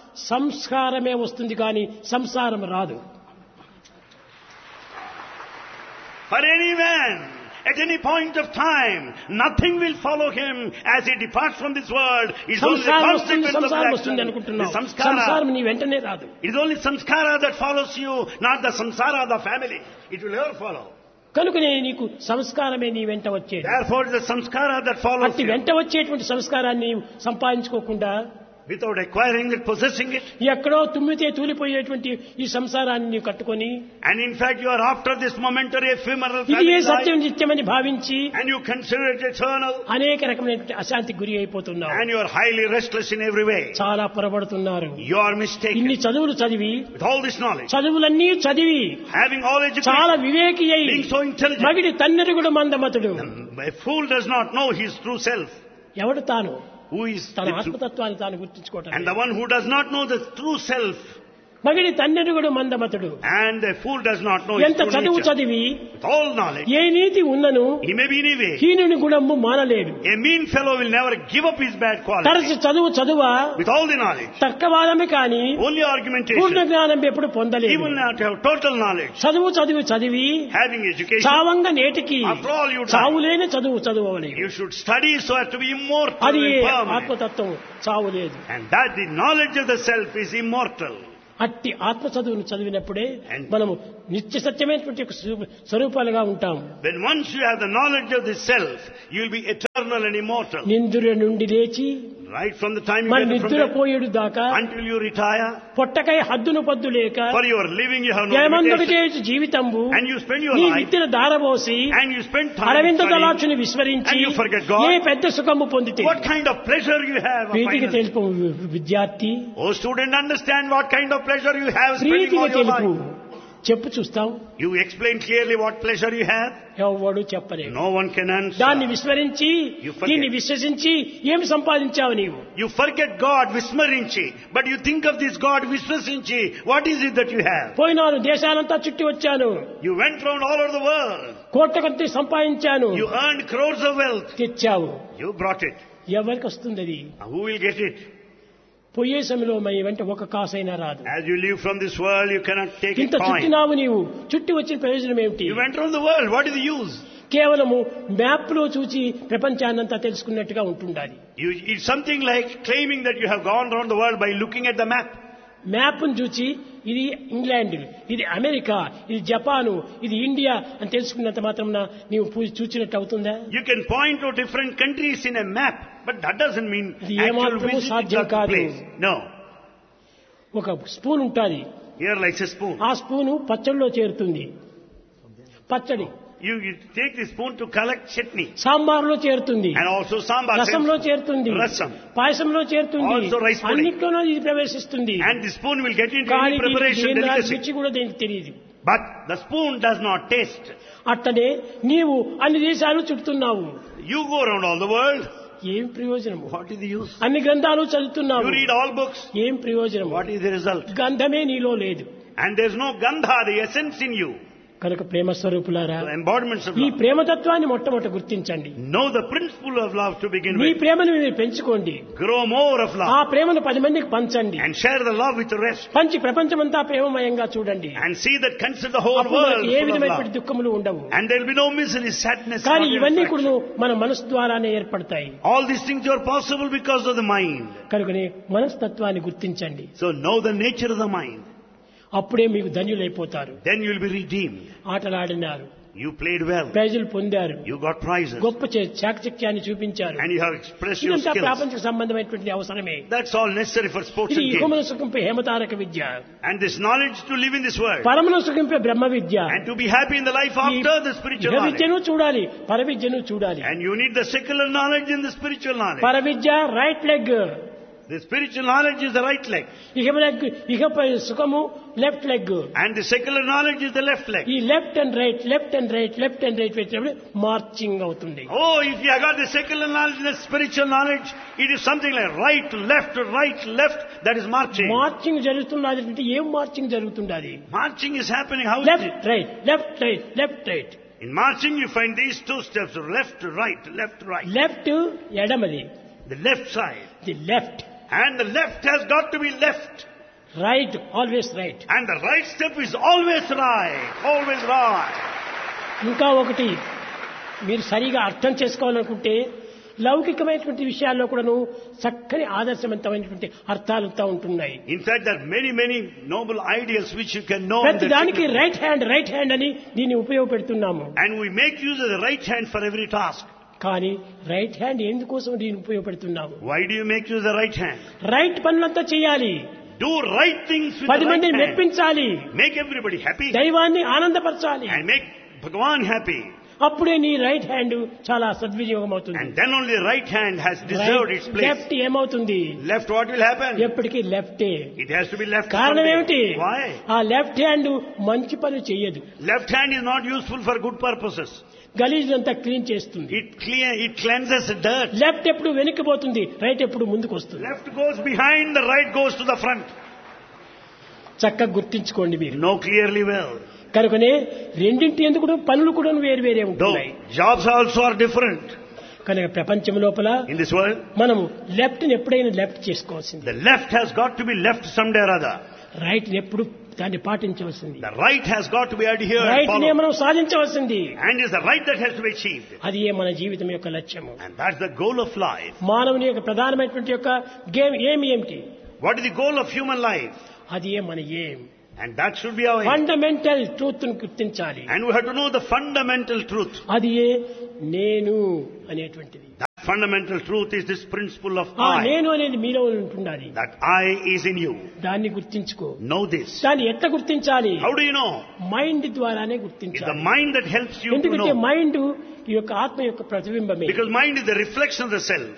సంస్కారమే వస్తుంది కానీ సంసారం రాదు. For any man, at any point of time, nothing will follow him as he departs from this world. It's only the సంసారం వస్తుంది consequence of the సంసారం వస్తుంది action. The అనుకుంటున్నావు. samskara. సంసారం నీ వెంటనే రాదు. It is only samskara that follows you, not the samsara of the family. It will never follow. కనుకనే నీకు సంస్కారమే నీ వెంట వచ్చేది. Therefore, it is the samskara that follows అట్టి you. వెంట వచ్చేటువంటి సంస్కారాన్ని సంపాదించుకోకుండా Without acquiring it, possessing it. ఎక్కడో తుమ్మితే తూలిపోయేటువంటి ఈ సంసారాన్ని నీవు కట్టుకొని And in fact, you are after this momentary ephemeral ఇది ఏ family సత్యం life. నిత్యమని భావించి And you consider it eternal. అనేక రకమైనటువంటి అశాంతికి గురి అయిపోతున్నావు. And you are highly restless in every way. చాలా పొరబడుతున్నారు. You are mistaken. ఇన్ని చదువులు చదివి With all this knowledge, చదువులన్నీ చదివి having all చాలా education, వివేకి అయి being so intelligent, మగిడి తన్నెరుగుడు మందమతుడు. a fool does not know his true self. ఎవడు తాను Who is తన the true, ఆత్మతత్వాన్ని తాను గుర్తించుకోవటం and the one who does not know the true self మగిడి తన్నెరుగుడు మందమతుడు. And the fool does not know his ఎంత true చదువు nature. చదివి With all knowledge, ఏ నీతి ఉన్నను he may be anyway. హీనుని గుణము మానలేడు. A mean fellow will never give up his bad quality. తరచి చదువు చదువా With all the knowledge, తర్కవాదమే కాని only పూర్ణ argumentation. జ్ఞానం ఎప్పుడు He పొందలేదు. will not have total knowledge. చదువు చదివి చదివి Having education, చావంగా నేటికి after all you die. చావులేని చదువు చదువలేదు. You should study so as to be immortal అది and permanent. ఆత్మతత్వం చావు లేదు. And that the knowledge of the self is immortal. అట్టి ఆత్మ చదువును చదివినప్పుడే And- మనము నిత్య సత్యమైనటువంటి ఒక స్వరూ- స్వరూపాలుగా ఉంటాం. When once you have the knowledge of the self, you will be eternal and immortal. నిందుర నుండి లేచి Right from the time you మన get from నిద్ర bed పోయేడు దాకా until you retire, పొట్టకై హద్దును పద్దు లేక for your living you have no జయమందకు limitation. చేయొచ్చు జీవితంబు And you spend your నీ life విత్తిన దారబోసి and you spend time Aravinda studying. దళాక్షుని విస్మరించి And you forget God. ఏ పెద్ద సుఖము పొందితే What kind of pleasure you have? of ప్రీతికి finally- తెలుపు విద్యార్థి, Oh student, understand what kind of pleasure you have spending ప్రీతికి all your తెలుపు life. చెప్పు చూస్తాం. You explain clearly what pleasure you have. ఎవడు చెప్పలేదు. No one can answer. దాన్ని విస్మరించి You forget. దీన్ని విశ్వసించి ఏమి సంపాదించావు నీవు? You forget God, Vismarinchi, but you think of this God, Visvasinchi. What is it that you have? పోయినాను దేశాలంతా చుట్టి వచ్చాను, You went round all over the world. కోట్ల కొద్ది సంపాదించాను. You earned crores of wealth. తెచ్చావు, You brought it. ఎవరికి వస్తుంది అది? Now, who will get it? పోయే సమయంలో మై వెంట ఒక కాసైనా రాదు. As you leave from this world, you cannot take a ఇంత coin. చుట్టినావు నీవు, చుట్టి వచ్చిన ప్రయోజనం ఏమిటి? You went round the world. What is the use? కేవలము మ్యాప్ లో చూచి ప్రపంచాన్నంతా తెలుసుకున్నట్టుగా ఉంటుండాలి. You, it's something like claiming that you have gone round the world by looking at the map. Map ను చూచి ఇది ఇంగ్లాండ్, ఇది అమెరికా, ఇది జపాను, ఇది ఇండియా అని తెలుసుకున్నంత మాత్రం నీవు పూ- చూచినట్టు అవుతుందా? You can point to different countries in a map, but that doesn't mean ఇది actual ఏమాత్రము visit సాధ్యం to the కాదు. place. No. ఒక స్పూన్ ఉంటుంది, Here like a spoon. ఆ స్పూను పచ్చడిలో చేరుతుంది. పచ్చడి You, you take the spoon to collect chutney. సాంబార్లో చేరుతుంది, And also sambar. రసంలో చేరుతుంది, Rasam. పాయసంలో చేరుతుంది, Also rice pudding. అన్నిట్లోనూ ఇది ప్రవేశిస్తుంది. And the spoon will get into కానీ any preparation దీని delicacy. రుచి కూడా దీనికి తెలియదు. But the spoon does not taste. అట్టనే నీవు అన్ని దేశాలు చుడుతున్నావు, You go around all the world. ఏం ప్రయోజనము? What is the use? అన్ని గ్రంథాలు చదువుతున్నావు, You read all books. ఏం ప్రయోజనము? What is the result? గంధమే నీలో లేదు. And there's no gandha, the essence in you. కనుక ప్రేమ స్వరూపులారా, The embodiments of ఈ love. ప్రేమతత్వాన్ని మొట్టమొదట గుర్తించండి. Know the principle of love to begin me with. ప్రేమను మీరు పెంచుకోండి, Grow more of ఆ love. ప్రేమను పది మందికి పంచండి, And share the love with the rest. పంచి ప్రపంచమంతా ప్రేమమయంగా చూడండి. And see that consider the whole అప్పుడు world మనకి ఏ full of విధమైనటువంటి love. దుఃఖములు ఉండవు. And there will be no misery, sadness, కానీ not ఇవన్నీ infraction. కూడా మన మనసు ద్వారానే ఏర్పడతాయి. All these things are possible because of the mind. కనుకనే మనస్తత్వాన్ని గుర్తించండి, So know the nature of the mind. అప్పుడే మీకు ధన్యులైపోతారు. Then you will be redeemed. ఆటలాడినారు, You played well. ప్రైజులు పొందారు, You got prizes. గొప్ప చే- చాకచక్యాన్ని చూపించారు. And you have expressed your ఇదంతా skills. ప్రాపంచిక సంబంధమైనటువంటి అవసరమే. That's all necessary for sports ఇది and games. ఇహమున సుఖంపై హేమతారక Vidya, And this knowledge to live in this world. పరమున సుఖంపై Brahma Vidya. And to be happy in the life ఈ after the spiritual ఇహ knowledge. విద్యను చూడాలి, పర విద్యను చూడాలి. And you need the secular knowledge and the spiritual knowledge. పర విద్య right leg, The spiritual knowledge is the right leg. ఇహ లెగ్ ఇహపై సుఖము left leg. And the secular knowledge is the left leg. ఈ left and right, left and right, left and right పెట్టినప్పుడు మార్చింగ్ అవుతుంది. Oh, if you have got the secular knowledge and the spiritual knowledge, it is something like right, left, right, left. That is marching. Marching జరుగుతున్నది అంటే ఏం మార్చింగ్ జరుగుతున్నది? Marching is happening. How is left it? Right, left right, left right. In marching, you find these two steps: left, right, left, right. Left ఎడమది, The left side. The left. And the left has got to be left. Right always right. And the right step is always right. Always right. ఇంకా ఒకటి మీరు సరిగా అర్థం చేసుకోవాలనుకుంటే లౌకికమైనటువంటి విషయాల్లో కూడాను చక్కని ఆదర్శవంతమైనటువంటి అర్థాలుతా ఉంటున్నాయి. In fact, there are many, many noble ideals which you can know. in ప్రతి the దానికి secular- right hand right hand అని దీన్ని ఉపయోగపెడుతున్నాము. And we make use of the right hand for every task. కానీ రైట్ హ్యాండ్ ఎందుకోసం దీన్ని ఉపయోగపెడుతున్నాము? Why do you make use of the right hand? Right పనులంతా చేయాలి, Do right things with పది the right మందిని hand. మెప్పించాలి, Make everybody happy దైవాన్ని ఆనందపరచాలి. and make Bhagavan happy. అప్పుడే నీ రైట్ హ్యాండ్ చాలా సద్వినియోగం అవుతుంది. And then only right hand has deserved its place. Left ఏమవుతుంది? Left, what will happen? ఎప్పటికీ లెఫ్టే. It has to be left. కారణం someday. ఏమిటి? Why? ఆ లెఫ్ట్ హ్యాండ్ మంచి పని చెయ్యదు, Left hand is not useful for good purposes. గలీజ్ అంతా క్లీన్ చేస్తుంది. It clean, it cleanses the dirt. Left ఎప్పుడు వెనక్కిపోతుంది, రైట్ ఎప్పుడు ముందుకు వస్తుంది. Left goes behind, the right goes to the front. చక్కగా గుర్తించుకోండి మీరు. Know clearly well. కనుకనే రెండింటి ఎందుకు పనులు కూడా వేరు వేరే Though ఉంటున్నాయి. jobs also are different కనుక ప్రపంచం లోపల in this world. మనము లెఫ్ట్ ని ఎప్పుడైనా లెఫ్ట్ చేసుకోవాల్సింది, The left has got to be left someday or other. Right ని ఎప్పుడు దాన్ని పాటించవలసింది, The right has got to be adhered and right నే followed. మనం సాధించవలసింది. And is the right that has to be achieved. అది ఏ మన జీవితం యొక్క లక్ష్యము. And that's the goal of life. మానవుని యొక్క ప్రధానమైనటువంటి యొక్క గేమ్ ఏమి ఏమిటి? What is the goal of human life? అది ఏ మన ఏం. And that should be our aim. Fundamental truth ను గుర్తించాలి. And we have to know the fundamental truth. అది ఏ నేను అనేటువంటిది. That fundamental truth is this principle of ఆ I. నేను అనేది మీలో ఉంటుండాలి. That I is in you. దాన్ని గుర్తించుకో. Know this. దాన్ని ఎట్లా గుర్తించాలి? How do you know? Mind ద్వారానే It's the గుర్తించాలి. mind that helps you to ఎందుకంటే know. మైండ్ ఈ యొక్క ఆత్మ యొక్క ప్రతిబింబమే. Because mind is the reflection of the self.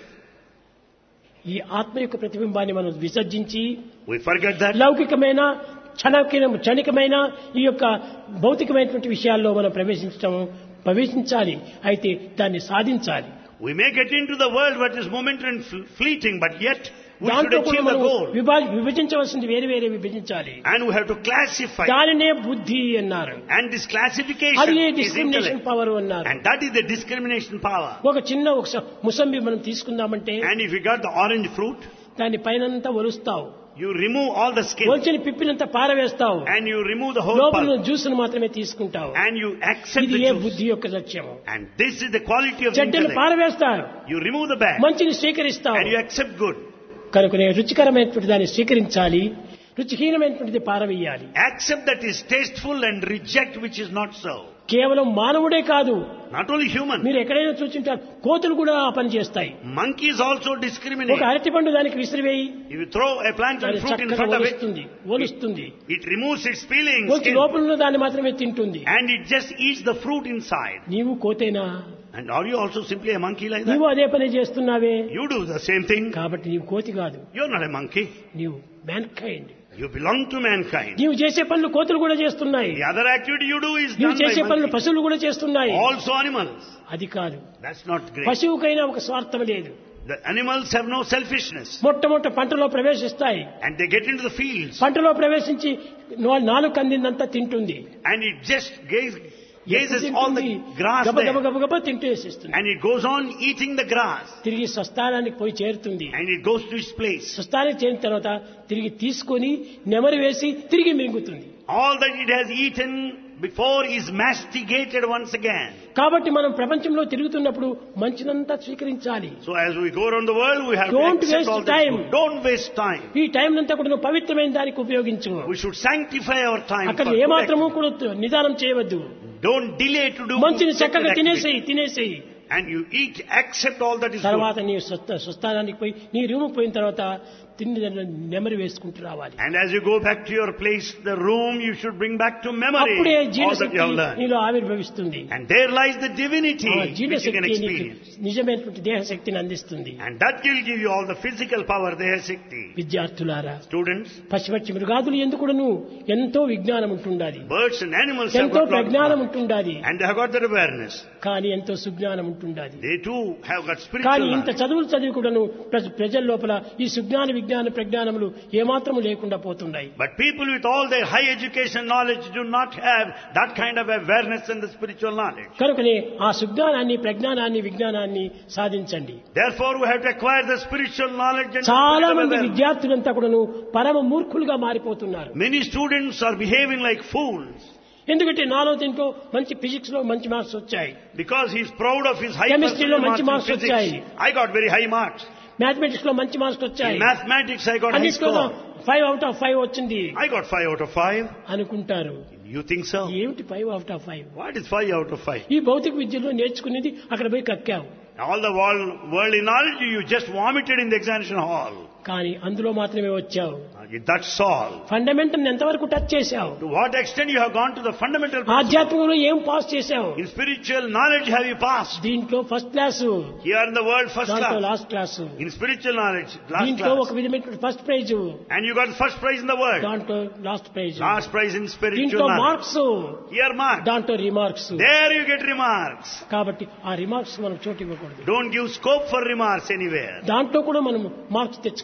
ఈ ఆత్మ యొక్క ప్రతిబింబాన్ని మనం విసర్జించి We forget that. లౌకికమైన క్షణిక క్షణికమైన ఈ యొక్క భౌతికమైనటువంటి విషయాల్లో మనం ప్రవేశించడం ప్రవేశించాలి. అయితే దాన్ని సాధించాలి. We may get into the world what is momentary and fl- fleeting, but yet we should దాంట్లో కూడా achieve the మనం goal. విభా- విభజించవలసింది వేరే వేరే విభజించాలి. And we have to classify. దానినే బుద్ధి అన్నారు. And this classification అది is డిస్క్రిమినేషన్ intellect. పవర్ అన్నారు. And that is the discrimination power. ఒక చిన్న ఒక స- ముసంబి మనం తీసుకుందామంటే And if you got the orange fruit, దాని పైనంతా ఒలుస్తావు, you remove all the skin. ఒలిచిన పిప్పినంతా పారవేస్తావు, And you remove the whole లోపల pulp. జ్యూస్ మాత్రమే తీసుకుంటావు. And you accept ఇది the ఏ juice. బుద్ధి యొక్క లక్ష్యము. And this is the quality of the చెడ్డను intellect. పారవేస్తారు, You remove the bad. మంచిని స్వీకరిస్తావు. And you accept good. కనుకనే రుచికరమైనటువంటి దాన్ని స్వీకరించాలి, రుచిహీనమైనటువంటిది పారవేయాలి. Accept that is tasteful and reject which is not so. కేవలం మానవుడే కాదు, Not only human. మీరు ఎక్కడైనా చూసింటారు కోతులు కూడా ఆ పని చేస్తాయి. Monkeys also ఒక discriminate. అరటిపండు దానికి విసిరివేయి, If you throw a plantain అది fruit in చక్కగా front of it, ఒలుస్తుంది ఒలుస్తుంది it removes its peeling ఒలిచి skin లోపల ఉన్న దాన్ని మాత్రమే తింటుంది. and it just eats the fruit inside. నీవు కోతేనా? And are you also simply a monkey like నీవు that? అదే పని చేస్తున్నావే. You do the same thing. కాబట్టి నీవు కోతి కాదు, You're not a monkey. నీవు man kind. You belong to mankind. నీవు చేసే పనులు కోతులు కూడా చేస్తున్నాయి. The other activity you do is నీవు done by చేసే పనులు monkeys. పశువులు కూడా చేస్తున్నాయి. Also animals. అది కాదు, That's not great. పశువుకైనా ఒక స్వార్థం లేదు. The animals have no selfishness. మొట్టమొదట పంటలో ప్రవేశిస్తాయి, And they get into the fields. పంటలో ప్రవేశించి నా- నాలుగు కందిందంతా తింటుంది. And it just gaze, ఎప్పుడు gazes all the తింటుంది? grass గబ గబ there. గబ గబ తింటూ వేసేస్తుంది. And it goes on eating the grass. తిరిగి స్వస్థానానికి పోయి చేరుతుంది. And it goes to its place. స్వస్థానానికి చేరిన తర్వాత తిరిగి తీసుకొని నెమరు వేసి తిరిగి మింగుతుంది. All that it has eaten before is masticated once again. కాబట్టి మనం ప్రపంచంలో తిరుగుతున్నప్పుడు మంచినంతా స్వీకరించాలి. So as we go around the world, we have Don't to accept waste all this time. good. Don't waste time. ఈ టైం అంతా కూడా నువ్వు పవిత్రమైన దానికి ఉపయోగించు. We should sanctify our time. అక్కడ for good ఏమాత్రము activity. కూడా నిదానం చేయవద్దు. Don't delay to do మంచిని good చక్కగా activity. తినేసేయి తినేసేయి And you eat, accept all that is తర్వాత good. నీ స్వస్థ స్వస్థానానికి పోయి నీ రూమ్ పోయిన తర్వాత తిండి నెమరు వేసుకుంటూ రావాలి. And as you go back to your place, the room, you should bring back to memory అప్పుడే all that you జీవశక్తి have learned. నీలో ఆవిర్భవిస్తుంది. And there lies the divinity ఆ which you can జీవశక్తి నీకు experience. నిజమైనటువంటి దేహశక్తిని అందిస్తుంది. And that will give you all the physical power, the Shakti. విద్యార్థులారా, Students, పశుపక్షి మృగాదులు ఎందుకును ఎంతో విజ్ఞానం ఉంటుండాలి, birds and animals have ఎంతో got lot of ప్రజ్ఞానం knowledge. ఉంటుండాలి, And they have got that awareness. కానీ ఎంతో సుజ్ఞానం ఉంటుండాలి. They too have got కానీ spiritual ఇంత knowledge. చదువులు చదివి కూడాను ప్ర- ప్రజల లోపల ఈ సుజ్ఞాన విజ్ఞాన ప్రజ్ఞానములు ఏమాత్రము లేకుండా పోతున్నాయి. But people with all their high education knowledge do not have that kind of awareness and the spiritual knowledge. కనుకనే ఆ సుజ్ఞానాన్ని ప్రజ్ఞానాన్ని విజ్ఞానాన్ని సాధించండి. Therefore we have to acquire the spiritual knowledge and చాలా spiritual మంది awareness. విద్యార్థులంతా కూడాను పరమ మూర్ఖులుగా మారిపోతున్నారు. Many students are behaving like fools ఎందుకంటే నాలో దీంట్లో మంచి ఫిజిక్స్ లో మంచి మార్క్స్ వచ్చాయి, because he is proud of his high Chemistry లో percentage మంచి marks marks in physics. వచ్చాయి. I got very high marks. Mathematics లో మంచి మార్క్స్ వచ్చాయి, In mathematics I got high అన్నిట్లో score. Five out of five వచ్చింది I got five out of five. అనుకుంటారు. You think so? ఏమిటి five out of five? What is five out of five? ఈ భౌతిక విద్యలో నేర్చుకునేది అక్కడ పోయి కక్కావు, All the world, worldly knowledge you just vomited in the examination hall. కానీ అందులో మాత్రమే వచ్చావు. That's all. ఫండమెంటల్ ఎంతవరకు టచ్ చేశావు? To what extent you have gone to the fundamental principle? ఆధ్యాత్మికంలో ఏం పాస్ చేశావు? In spiritual knowledge have you passed? దీంట్లో first class, Here in the world first దాంట్లో class. Last class, In spiritual knowledge last దీంట్లో ఒక class. విధమైన first prize, And you got the first prize in the world. దాంట్లో last praise, Last prize in spiritual దీంట్లో knowledge. Marks, Here marks. దాంట్లో remarks. There you get remarks. కాబట్టి ఆ రిమార్క్స్ మనం చోటు ఇవ్వకూడదు. Don't give scope for remarks anywhere. దాంట్లో కూడా మనం మార్క్స్ తెచ్చుకోవాలి.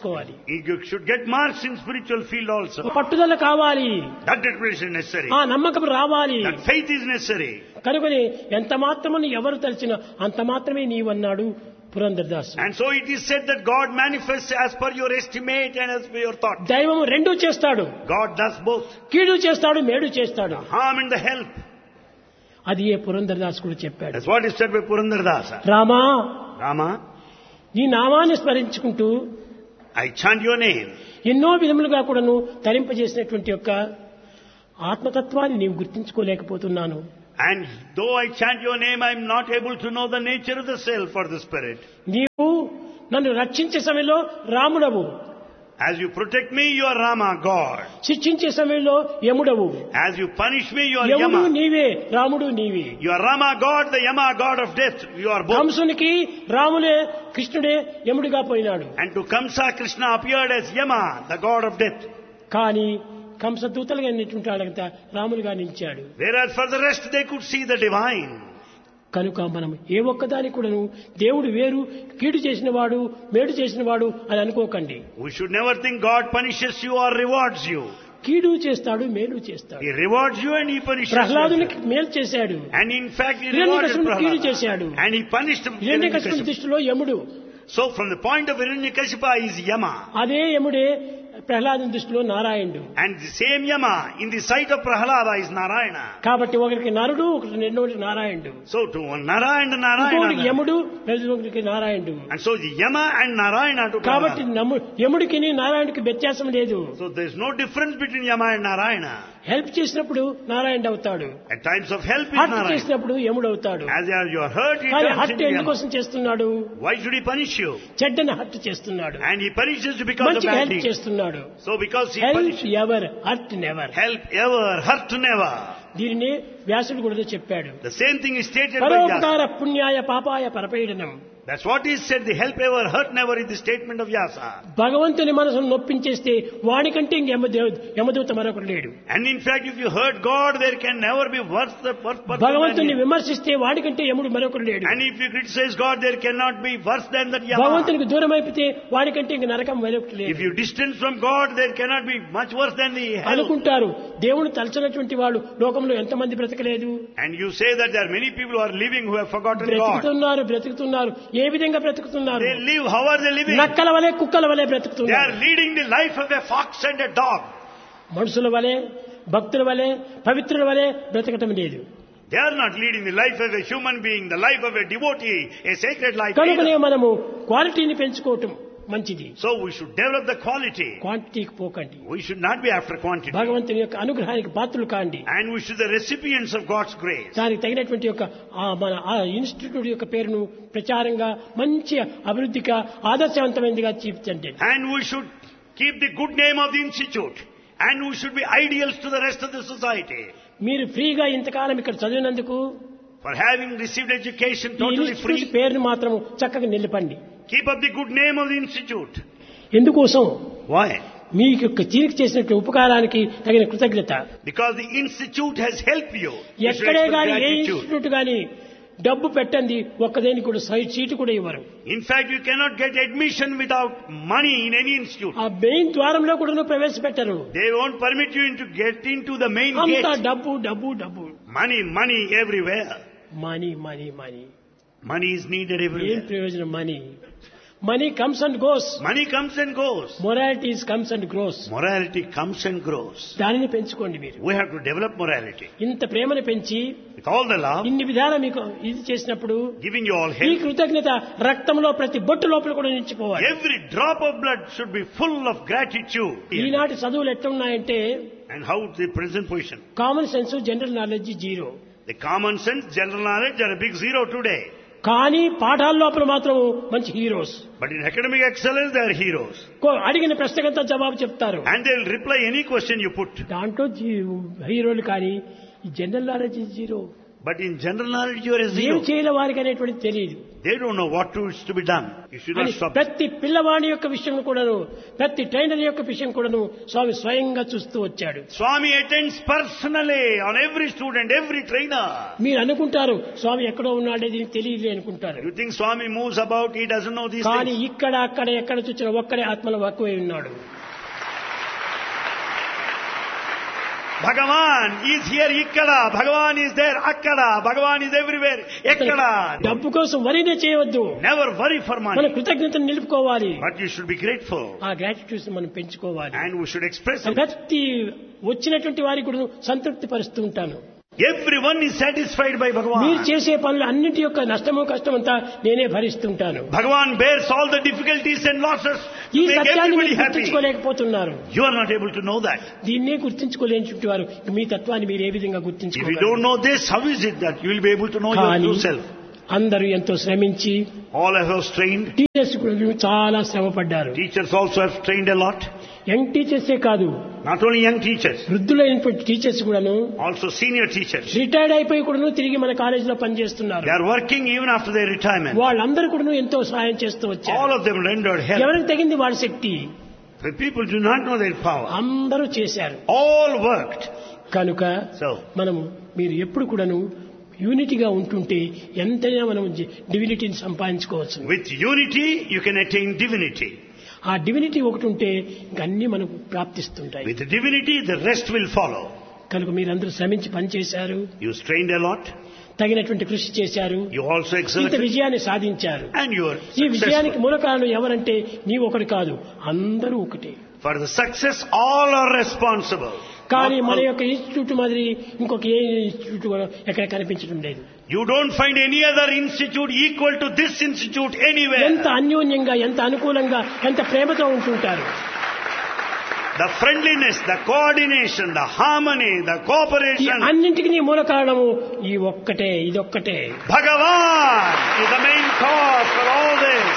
తెచ్చుకోవాలి. You should get marks in spiritual field also. పట్టుదల కావాలి. That determination is necessary. ఆ నమ్మకం రావాలి. That faith is necessary. కనుకనే ఎంత మాత్రమని ఎవరు తలచినా అంత మాత్రమే నీవన్నాడు Purandaradasu. And so it is said that God manifests as per your estimate and as per your thought. దైవము రెండూ చేస్తాడు. God does both. కీడు చేస్తాడు, మేడు చేస్తాడు. Harm and the help. అది ఏ పురందరదాసు కూడా చెప్పాడు. That's what is said by Purandaradasa. Rama, Rama, నీ నామాన్ని స్మరించుకుంటూ I chant your name. ఎన్నో విధములుగా కూడాను తరింపజేసినటువంటి యొక్క ఆత్మతత్వాన్ని నీవు గుర్తించుకోలేకపోతున్నాను. And though I chant your name, I am not able to know the nature of the self or the spirit. నీవు నన్ను రక్షించే సమయంలో రాముడవు, As you protect me, you are Rama, God. శిక్షించే సమయంలో యముడవు. As you punish me, you are యముడు Yama. నీవే, రాముడు నీవే. You are Rama, God, the Yama, God of death. You are both. కంసునికి రాములే, కృష్ణుడే యముడిగా పోయినాడు. And to Kamsa, Krishna appeared as Yama, the God of death. కానీ కంస దూతలుగా నిన్నటువంటి వాళ్ళంతా రాములుగా నిలిచాడు. Whereas for the rest, they could see the divine. కనుక మనం ఏ ఒక్కదాని కూడాను దేవుడు వేరు, కీడు చేసిన వాడు, మేడు చేసిన వాడు అని అనుకోకండి. We should never think God punishes you or rewards you. కీడు చేస్తాడు, మేలు చేస్తాడు. He rewards you and he punishes you. ప్రహ్లాదునికి మేలు చేశాడు, And in fact, he rewarded హిరణ్యకశిపుని కీడు Prahlada. చేశాడు. And he punished him. హిరణ్యకశిపుని దృష్టిలో యముడు, So from the point of Hiranyakashipa is Yama. అదే యముడే ప్రహ్లాదుని దృష్టిలో నారాయణుడు. And the same Yama in the sight of Prahlada is Narayana. కాబట్టి ఒకరికి నరుడు, ఒకరికి రెండోటి నారాయణుడు. So to one Narayana and ఇంకొకరికి Narayana. యముడు, ఒకరికి నారాయణుడు. And so the Yama and Narayana to కాబట్టి Prahlada. నమ్ము- యముడికి నారాయణుడికి వ్యత్యాసం లేదు. So there is no difference between Yama and Narayana. Help చేసినప్పుడు నారాయణుడు అవుతాడు, At times of help is hurt Narayana. చేసినప్పుడు యముడు అవుతాడు. As you are hurt, he కానీ turns హర్ట్ into Yama. ఎందుకోసం చేస్తున్నాడు? Why should he punish you? చెడ్డని hurt చేస్తున్నాడు, And he punishes you because of మంచిగా bad హెల్ప్ deeds. చేస్తున్నాడు. So because he help punishes ever, hurt never. help ever, hurt never. దీనిని వ్యాసుడు కూడా చెప్పాడు. The same thing is stated by Vyasa. పరోపకార పుణ్యాయ పాపాయ పరపీడనం. That's what is said. The help ever, hurt never is the statement of Vyasa. భగవంతుని మనసును నొప్పించేస్తే వాడికంటే ఇంక యమదేవ యమదూత మరొకడు లేడు. And in fact, if you hurt God, there can never be worse the worse person than భగవంతుని him. విమర్శిస్తే వాడికంటే యముడు మరొకడు లేడు. And if you criticize God, there cannot be worse than that Yama. భగవంతునికి దూరం అయిపోతే వాడికంటే ఇంక నరకం మరొకటి లేదు. If you distance from God, there cannot be much worse than the hell. అనుకుంటారు దేవుని తలచినటువంటి వాడు లోకంలో ఎంతమంది బ్రతకలేదు. And you say that there are many people who are living who have forgotten God. బ్రతుకుతున్నారు, బ్రతుకుతున్నారు. ఏ విధంగా బ్రతుకుతున్నారు? They live, how are they living? నక్కల వలె, కుక్కల వలె They బ్రతుకుతున్నారు. are leading the life of a fox and a dog. మనుషుల వలె, భక్తుల వలె, పవిత్రుల వలె బ్రతకటం లేదు. They are not leading the life of a human being, the life of a devotee, a sacred life. కనుకనే either. మనము క్వాలిటీని పెంచుకోవటం మంచిది. So we should develop the quality. క్వాంటిటీకి పోకండి. We should not be after quantity. భగవంతుని యొక్క అనుగ్రహానికి పాత్రలు కాండి. And we should be the recipients of God's grace. దానికి తగినటువంటి యొక్క ఆ మన ఆ ఇన్స్టిట్యూట్ యొక్క పేరును ప్రచారంగా మంచి అభివృద్ధిగా ఆదర్శవంతమైనదిగా తీర్చండి. And we should keep the good name of the institute. And we should be ideals to the rest of the society. మీరు ఫ్రీగా ఇంతకాలం ఇక్కడ చదివినందుకు For having received education ఈ totally ఇన్స్టిట్యూట్ free, పేరును మాత్రం చక్కగా నిలపండి. keep up the good name of the institute. ఎందుకోసం? Why? మీకు యొక్క తీరిక చేసినట్టు ఉపకారానికి తగిన కృతజ్ఞత. Because the institute has helped you. You should ఎక్కడే express గాని ఏ gratitude. ఇన్స్టిట్యూట్ గాని డబ్బు పెట్టండి ఒక్కదేని కూడా సైడ్ సీటు కూడా ఇవ్వరు. In fact, you cannot get admission without money in any institute. ఆ మెయిన్ ద్వారంలో కూడా ప్రవేశపెట్టరు. They won't permit you to get into the main అంతా gate. డబ్బు డబ్బు డబ్బు. Money, money everywhere. Money money money. Money is needed ఏం everywhere. ప్రయోజనం money? Money comes and goes, Money comes and goes. Moralities comes and grows. Morality comes and grows. దానిని పెంచుకోండి మీరు. We have to develop morality. ఇంత ప్రేమను పెంచి With all the love, ఇన్ని విధాల మీకు ఇది చేసినప్పుడు giving you all ఈ help. కృతజ్ఞత రక్తంలో ప్రతి బొట్టు లోపల కూడా నిలిచిపోవాలి. Every drop of blood should be full of gratitude. ఈనాటి చదువులు ఎట్లున్నాయంటే And how is the present position? Common sense, general knowledge zero. The common sense, general knowledge are a big zero today. కానీ పాఠాల లోపల మాత్రం మంచి heroes. But in academic excellence, they are heroes. కో- అడిగిన ప్రశ్నకంతా జవాబు చెప్తారు. And they'll reply any question you put. దాంట్లో జీ- హీరోలు కానీ ఈ general knowledge zero. But in general knowledge, you are a ఏం zero. చేయాలి వారికి అనేటువంటిది తెలియదు. They don't know what to, is to be done. You should not అని stop. ప్రతి పిల్లవాడి యొక్క విషయం కూడాను, ప్రతి ట్రైనర్ యొక్క విషయం కూడాను స్వామి స్వయంగా చూస్తూ వచ్చాడు. Swami attends personally on every student, every trainer. మీరు అనుకుంటారు స్వామి ఎక్కడో ఉన్నాడేది తెలియదు అనుకుంటారు. You think Swami moves about, he doesn't know these కానీ things. ఇక్కడ అక్కడ ఎక్కడ చూసినా ఒక్కడే ఆత్మలో వక్కువై ఉన్నాడు. Bhagavan is here, ikkada. Bhagavan is there, akkada. Bhagavan is everywhere, ekkada. డబ్బు కోసం వరినే చేయవద్దు. Never worry for మన money. కృతజ్ఞతను నిలుపుకోవాలి. But you should be grateful. ఆ గ్రాటిట్యూడ్ మనం పెంచుకోవాలి. And we should express it. ప్రతి వచ్చినటువంటి వారికి కూడా సంతృప్తి పరుస్తూ ఉంటాను. Everyone is satisfied by మీరు Bhagavan. చేసే పనులు అన్నిటి యొక్క నష్టము కష్టమంతా నేనే భరిస్తుంటాను. Bhagavan bears all the difficulties and losses ఈ to make సత్యాన్ని everybody మీరు happy. గుర్తించుకోలేకపోతున్నారు. You are not able to know that. దీన్నే గుర్తించుకోలేని వారు మీ తత్వాన్ని మీరు ఏ విధంగా If you గుర్తించుకోగలరు? don't know this, how is it that you will be able to know your కానీ true self? అందరూ ఎంతో శ్రమించి All have strained. టీచర్స్ కూడా చాలా శ్రమ పడ్డారు. Teachers also have strained a lot. Young టీచర్సే కాదు, Not only young teachers, వృద్ధులైనటువంటి teachers కూడాను also senior teachers. రిటైర్డ్ అయిపోయి కూడాను తిరిగి మన కాలేజీలో పనిచేస్తున్నారు. They are working even after their retirement. వాళ్ళందరూ కూడాను ఎంతో సహాయం చేస్తూ All వచ్చారు. of them rendered help. ఎవరికి తగింది వాడి శక్తి The people do not know their power. అందరూ చేశారు. All worked. కనుక So, మనము మీరు ఎప్పుడు కూడాను యూనిటీగా ఉంటుంటే ఎంతైనా మనం డివినిటీని సంపాదించుకోవచ్చు. with unity, you can attain divinity. ఆ డివినిటీ ఒకటి ఉంటే ఇంక అన్ని మనకు ప్రాప్తిస్తుంటాయి. With divinity, the rest will follow. కనుక మీరందరూ శ్రమించి పనిచేశారు, You strained a lot. తగినటువంటి కృషి చేశారు, You also ఇంత exerted. విజయాన్ని సాధించారు. And you are ఈ విజయానికి successful. మూల కారణం ఎవరంటే నీవు ఒకటి కాదు, అందరూ ఒకటే. For the success, all are responsible. కానీ Not మన all- యొక్క ఇన్స్టిట్యూట్ మాదిరి ఇంకొక ఏ ఇన్స్టిట్యూట్ కూడా ఎక్కడ కనిపించడం లేదు. You don't find any other institute equal to this institute anywhere. ఎంత అన్యోన్యంగా, ఎంత అనుకూలంగా, ఎంత ప్రేమతో ఉంటుంటారు. The friendliness, the coordination, the harmony, the ఈ cooperation. అన్నింటికి నీ మూల కారణము ఈ ఒక్కటే, ఇదొక్కటే. Bhagavan is the main cause for all this.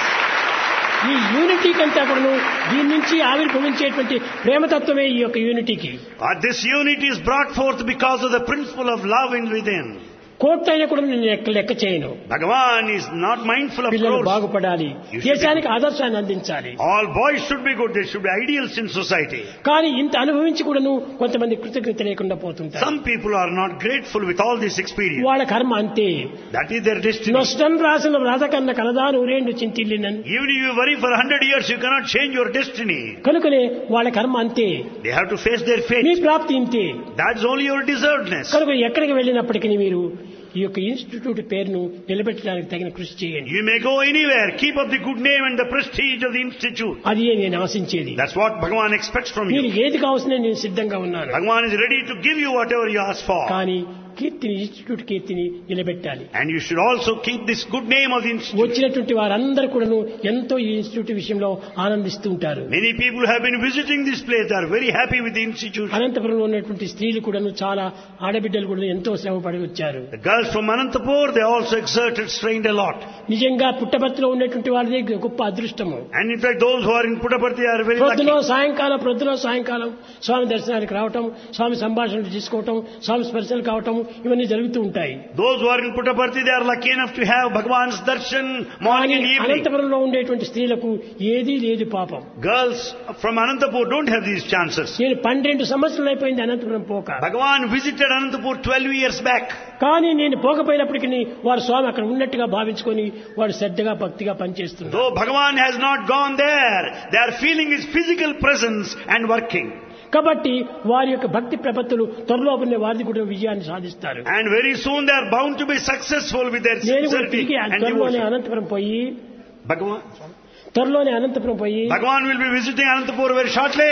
ఈ యూనిటీ కంటే కూడాను దీని నుంచి ఆవిర్భవించేటువంటి ప్రేమతత్వమే ఈ యొక్క యూనిటీకి. But this unity is brought forth because of the principle of love in within. కోట్లైనా కూడా నేను లెక్క లెక్క చేయను. Bhagavan is not mindful of పిల్లలు crores. బాగుపడాలి, You should దేశానికి ఆదర్శాన్ని అందించాలి. All boys should be good. They should be ideals in society. కానీ ఇంత అనుభవించి కూడాను కొంతమంది కృతజ్ఞత లేకుండా పోతుంటారు. Some people are not grateful with all this experience. వాళ్ళ కర్మ అంతే. That is their destiny. నష్టం రాసిన వ్రత కన్న కలదా నూరేండు చింతిల్లినని. Even if you worry for a hundred years, you cannot change your destiny. కనుకనే వాళ్ళ కర్మ అంతే. They have to face their me fate. ప్రాప్తి ఇంతే. That's only your deservedness. కనుక ఎక్కడికి వెళ్ళినప్పటికీ మీరు ఈ యొక్క ఇన్స్టిట్యూట్ పేరును నిలబెట్టడానికి తగిన కృషి చేయండి. You may go anywhere. Keep up the good name and the prestige of the institute. అది నేను ఆశించేది. That's what Bhagavan expects from మీరు you. ఏది కావాల్సిన నేను సిద్ధంగా ఉన్నాను. Bhagavan is ready to give you whatever you ask for. కానీ కీర్తిని, ఇన్స్టిట్యూట్ కీర్తిని నిలబెట్టాలి. And you should also keep this good name of the institute. వచ్చినటువంటి వారందరూ కూడాను ఎంతో ఈ ఇన్స్టిట్యూట్ విషయంలో ఆనందిస్తూ ఉంటారు. Many people have been visiting this place. They are very happy with the institute. అనంతపురంలో ఉన్నటువంటి స్త్రీలు కూడాను చాలా ఆడబిడ్డలు కూడా ఎంతో శ్రమపడి వచ్చారు. The girls from Anantapur, they also exerted, strained a lot. నిజంగా పుట్టపర్తిలో ఉన్నటువంటి వాళ్ళది గొప్ప అదృష్టము. And in fact, those who are in Puttaparthi are very lucky. ప్రొద్దున సాయంకాలం ప్రొద్దున సాయంకాలం స్వామి దర్శనానికి రావటం, స్వామి సంభాషణలు తీసుకోవటం, స్వామి స్పర్శలు కావటం ఇవన్నీ జరుగుతూ ఉంటాయి. Those who are in Puttaparthi, they are lucky enough to have Bhagavan's darshan morning and evening. అనంతపురంలో ఉండేటువంటి స్త్రీలకు ఏదీ లేదు పాపం. Girls from Anantapur don't have these chances. నేను పన్నెండు సంవత్సరాలు అయిపోయింది అనంతపురం పోక. Bhagavan visited Anantapur twelve years back. కానీ నేను పోకపోయినప్పటికీ వారు స్వామి అక్కడ ఉన్నట్టుగా భావించుకొని వాడు శ్రద్ధగా భక్తిగా పనిచేస్తున్నారు. Though Bhagavan has not gone there, they are feeling his physical presence and working. కాబట్టి వారి యొక్క భక్తి ప్రపత్తులు త్వరలో వారిది కూడా విజయాన్ని సాధిస్తారు. And very soon they are bound to be successful with their నేను కూడా sincerity తిరిగి and త్వరలోనే devotion. అనంతపురం పోయి Bhagavan, త్వరలోనే అనంతపురం పోయి Bhagavan will be visiting Anantapur very shortly.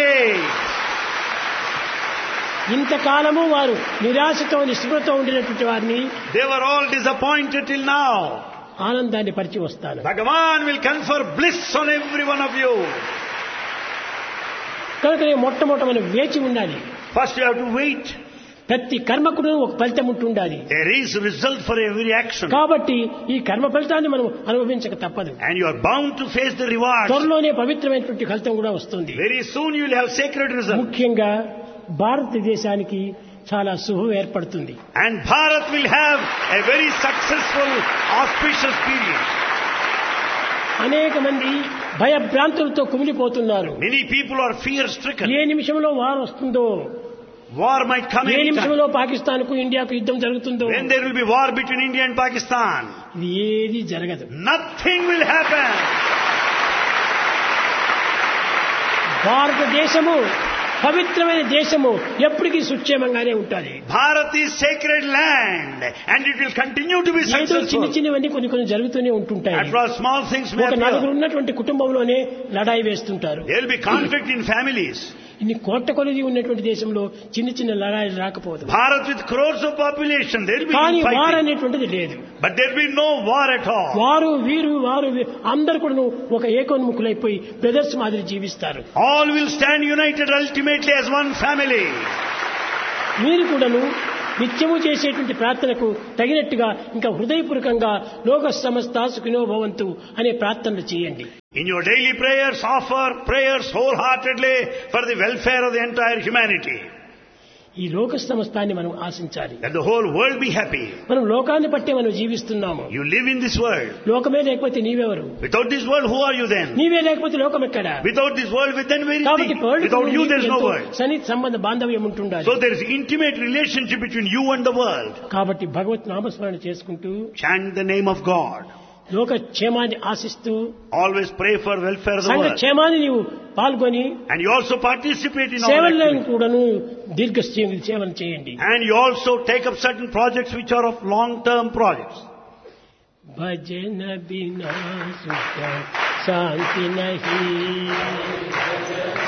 ఇంతకాలము వారు నిరాశతో నిస్పృహతో ఉండినటువంటి వారిని They were all disappointed till now. ఆనందాన్ని పరిచి వస్తాను. Bhagavan will confer bliss on every one of you. కనుక మొట్టమొదట మనం వేచి ఉండాలి. First you have to wait. ప్రతి కర్మకుడు ఒక ఫలితం ఉంటుండాలి. There is a result for every action. కాబట్టి ఈ కర్మ ఫలితాన్ని మనం అనుభవించక తప్పదు. And you are bound to face the reward. త్వరలోనే పవిత్రమైనటువంటి ఫలితం కూడా వస్తుంది. Very soon you will have sacred result. ముఖ్యంగా భారతదేశానికి చాలా శుభం ఏర్పడుతుంది. And Bharat will have a very successful, auspicious period. అనేక మంది భయభ్రాంతులతో కుమిలిపోతున్నారు. Many people are fear stricken. ఏ నిమిషంలో వారు వస్తుందో, War might come ఏ anytime. నిమిషంలో పాకిస్తాన్ కు ఇండియాకు యుద్ధం జరుగుతుందో, When there will be war between India and Pakistan, ఇది ఏది జరగదు. nothing will happen. భారతదేశము పవిత్రమైన దేశము ఎప్పటికీ సుక్షేమంగానే ఉంటుంది. Bharat is sacred land and it will continue to be ఏదో చిన్న successful. చిన్నవన్నీ కొన్ని కొన్ని జరుగుతూనే ఉంటుంటాయి. At first small things may ఒక నలుగురు appear. ఉన్నటువంటి కుటుంబంలోనే లడాయి వేస్తుంటారు. There will be conflict in families. ఇన్ని కోట్ల కొలది ఉన్నటువంటి దేశంలో చిన్న చిన్న లడాయిలు రాకపోదు. Bharat with crores of population, there will కానీ be వారు fighting. అనేటువంటిది లేదు. But there will be no war at all. వారు వీరు వారు వీ- అందరు కూడా ఒక ఏకోన్ముఖులైపోయి బ్రదర్స్ మాదిరి జీవిస్తారు. All will stand united ultimately as one family. మీరు కూడాను నిత్యము చేసేటువంటి ప్రార్థనకు తగినట్టుగా ఇంకా హృదయపూర్వకంగా లోక సమస్త సుఖినో భవంతు అనే ప్రార్థనలు చేయండి. In your daily prayers, offer prayers wholeheartedly for the welfare of the entire humanity. ఈ లోక సమస్తాన్ని మనం ఆశించాలి. That the whole world be happy. మనం లోకాన్ని బట్టే మనం జీవిస్తున్నాము. You live in this world. లోకమే లేకపోతే నీవెవరు? Without this world, who are you then? నీవే లేకపోతే లోకం ఎక్కడా? Without this world, then where is కాబట్టి the? world Without you, there is no world. సన్నిహిత సంబంధ బాంధవ్యం ఉంటుండాలి. So there is intimate relationship between you and the world. కాబట్టి భగవత్ నామస్మరణ చేసుకుంటూ Chant the name of God. లోక క్షేమాన్ని ఆశిస్తూ Always pray for welfare of the సంఘ world. క్షేమాన్ని నీవు పాల్గొని And you also participate in all సేవలను activities. కూడాను దీర్ఘ సేవలు చేయండి. And you also take up certain projects which are of long-term projects. భజన బినా సుఖ శాంతి నహీ.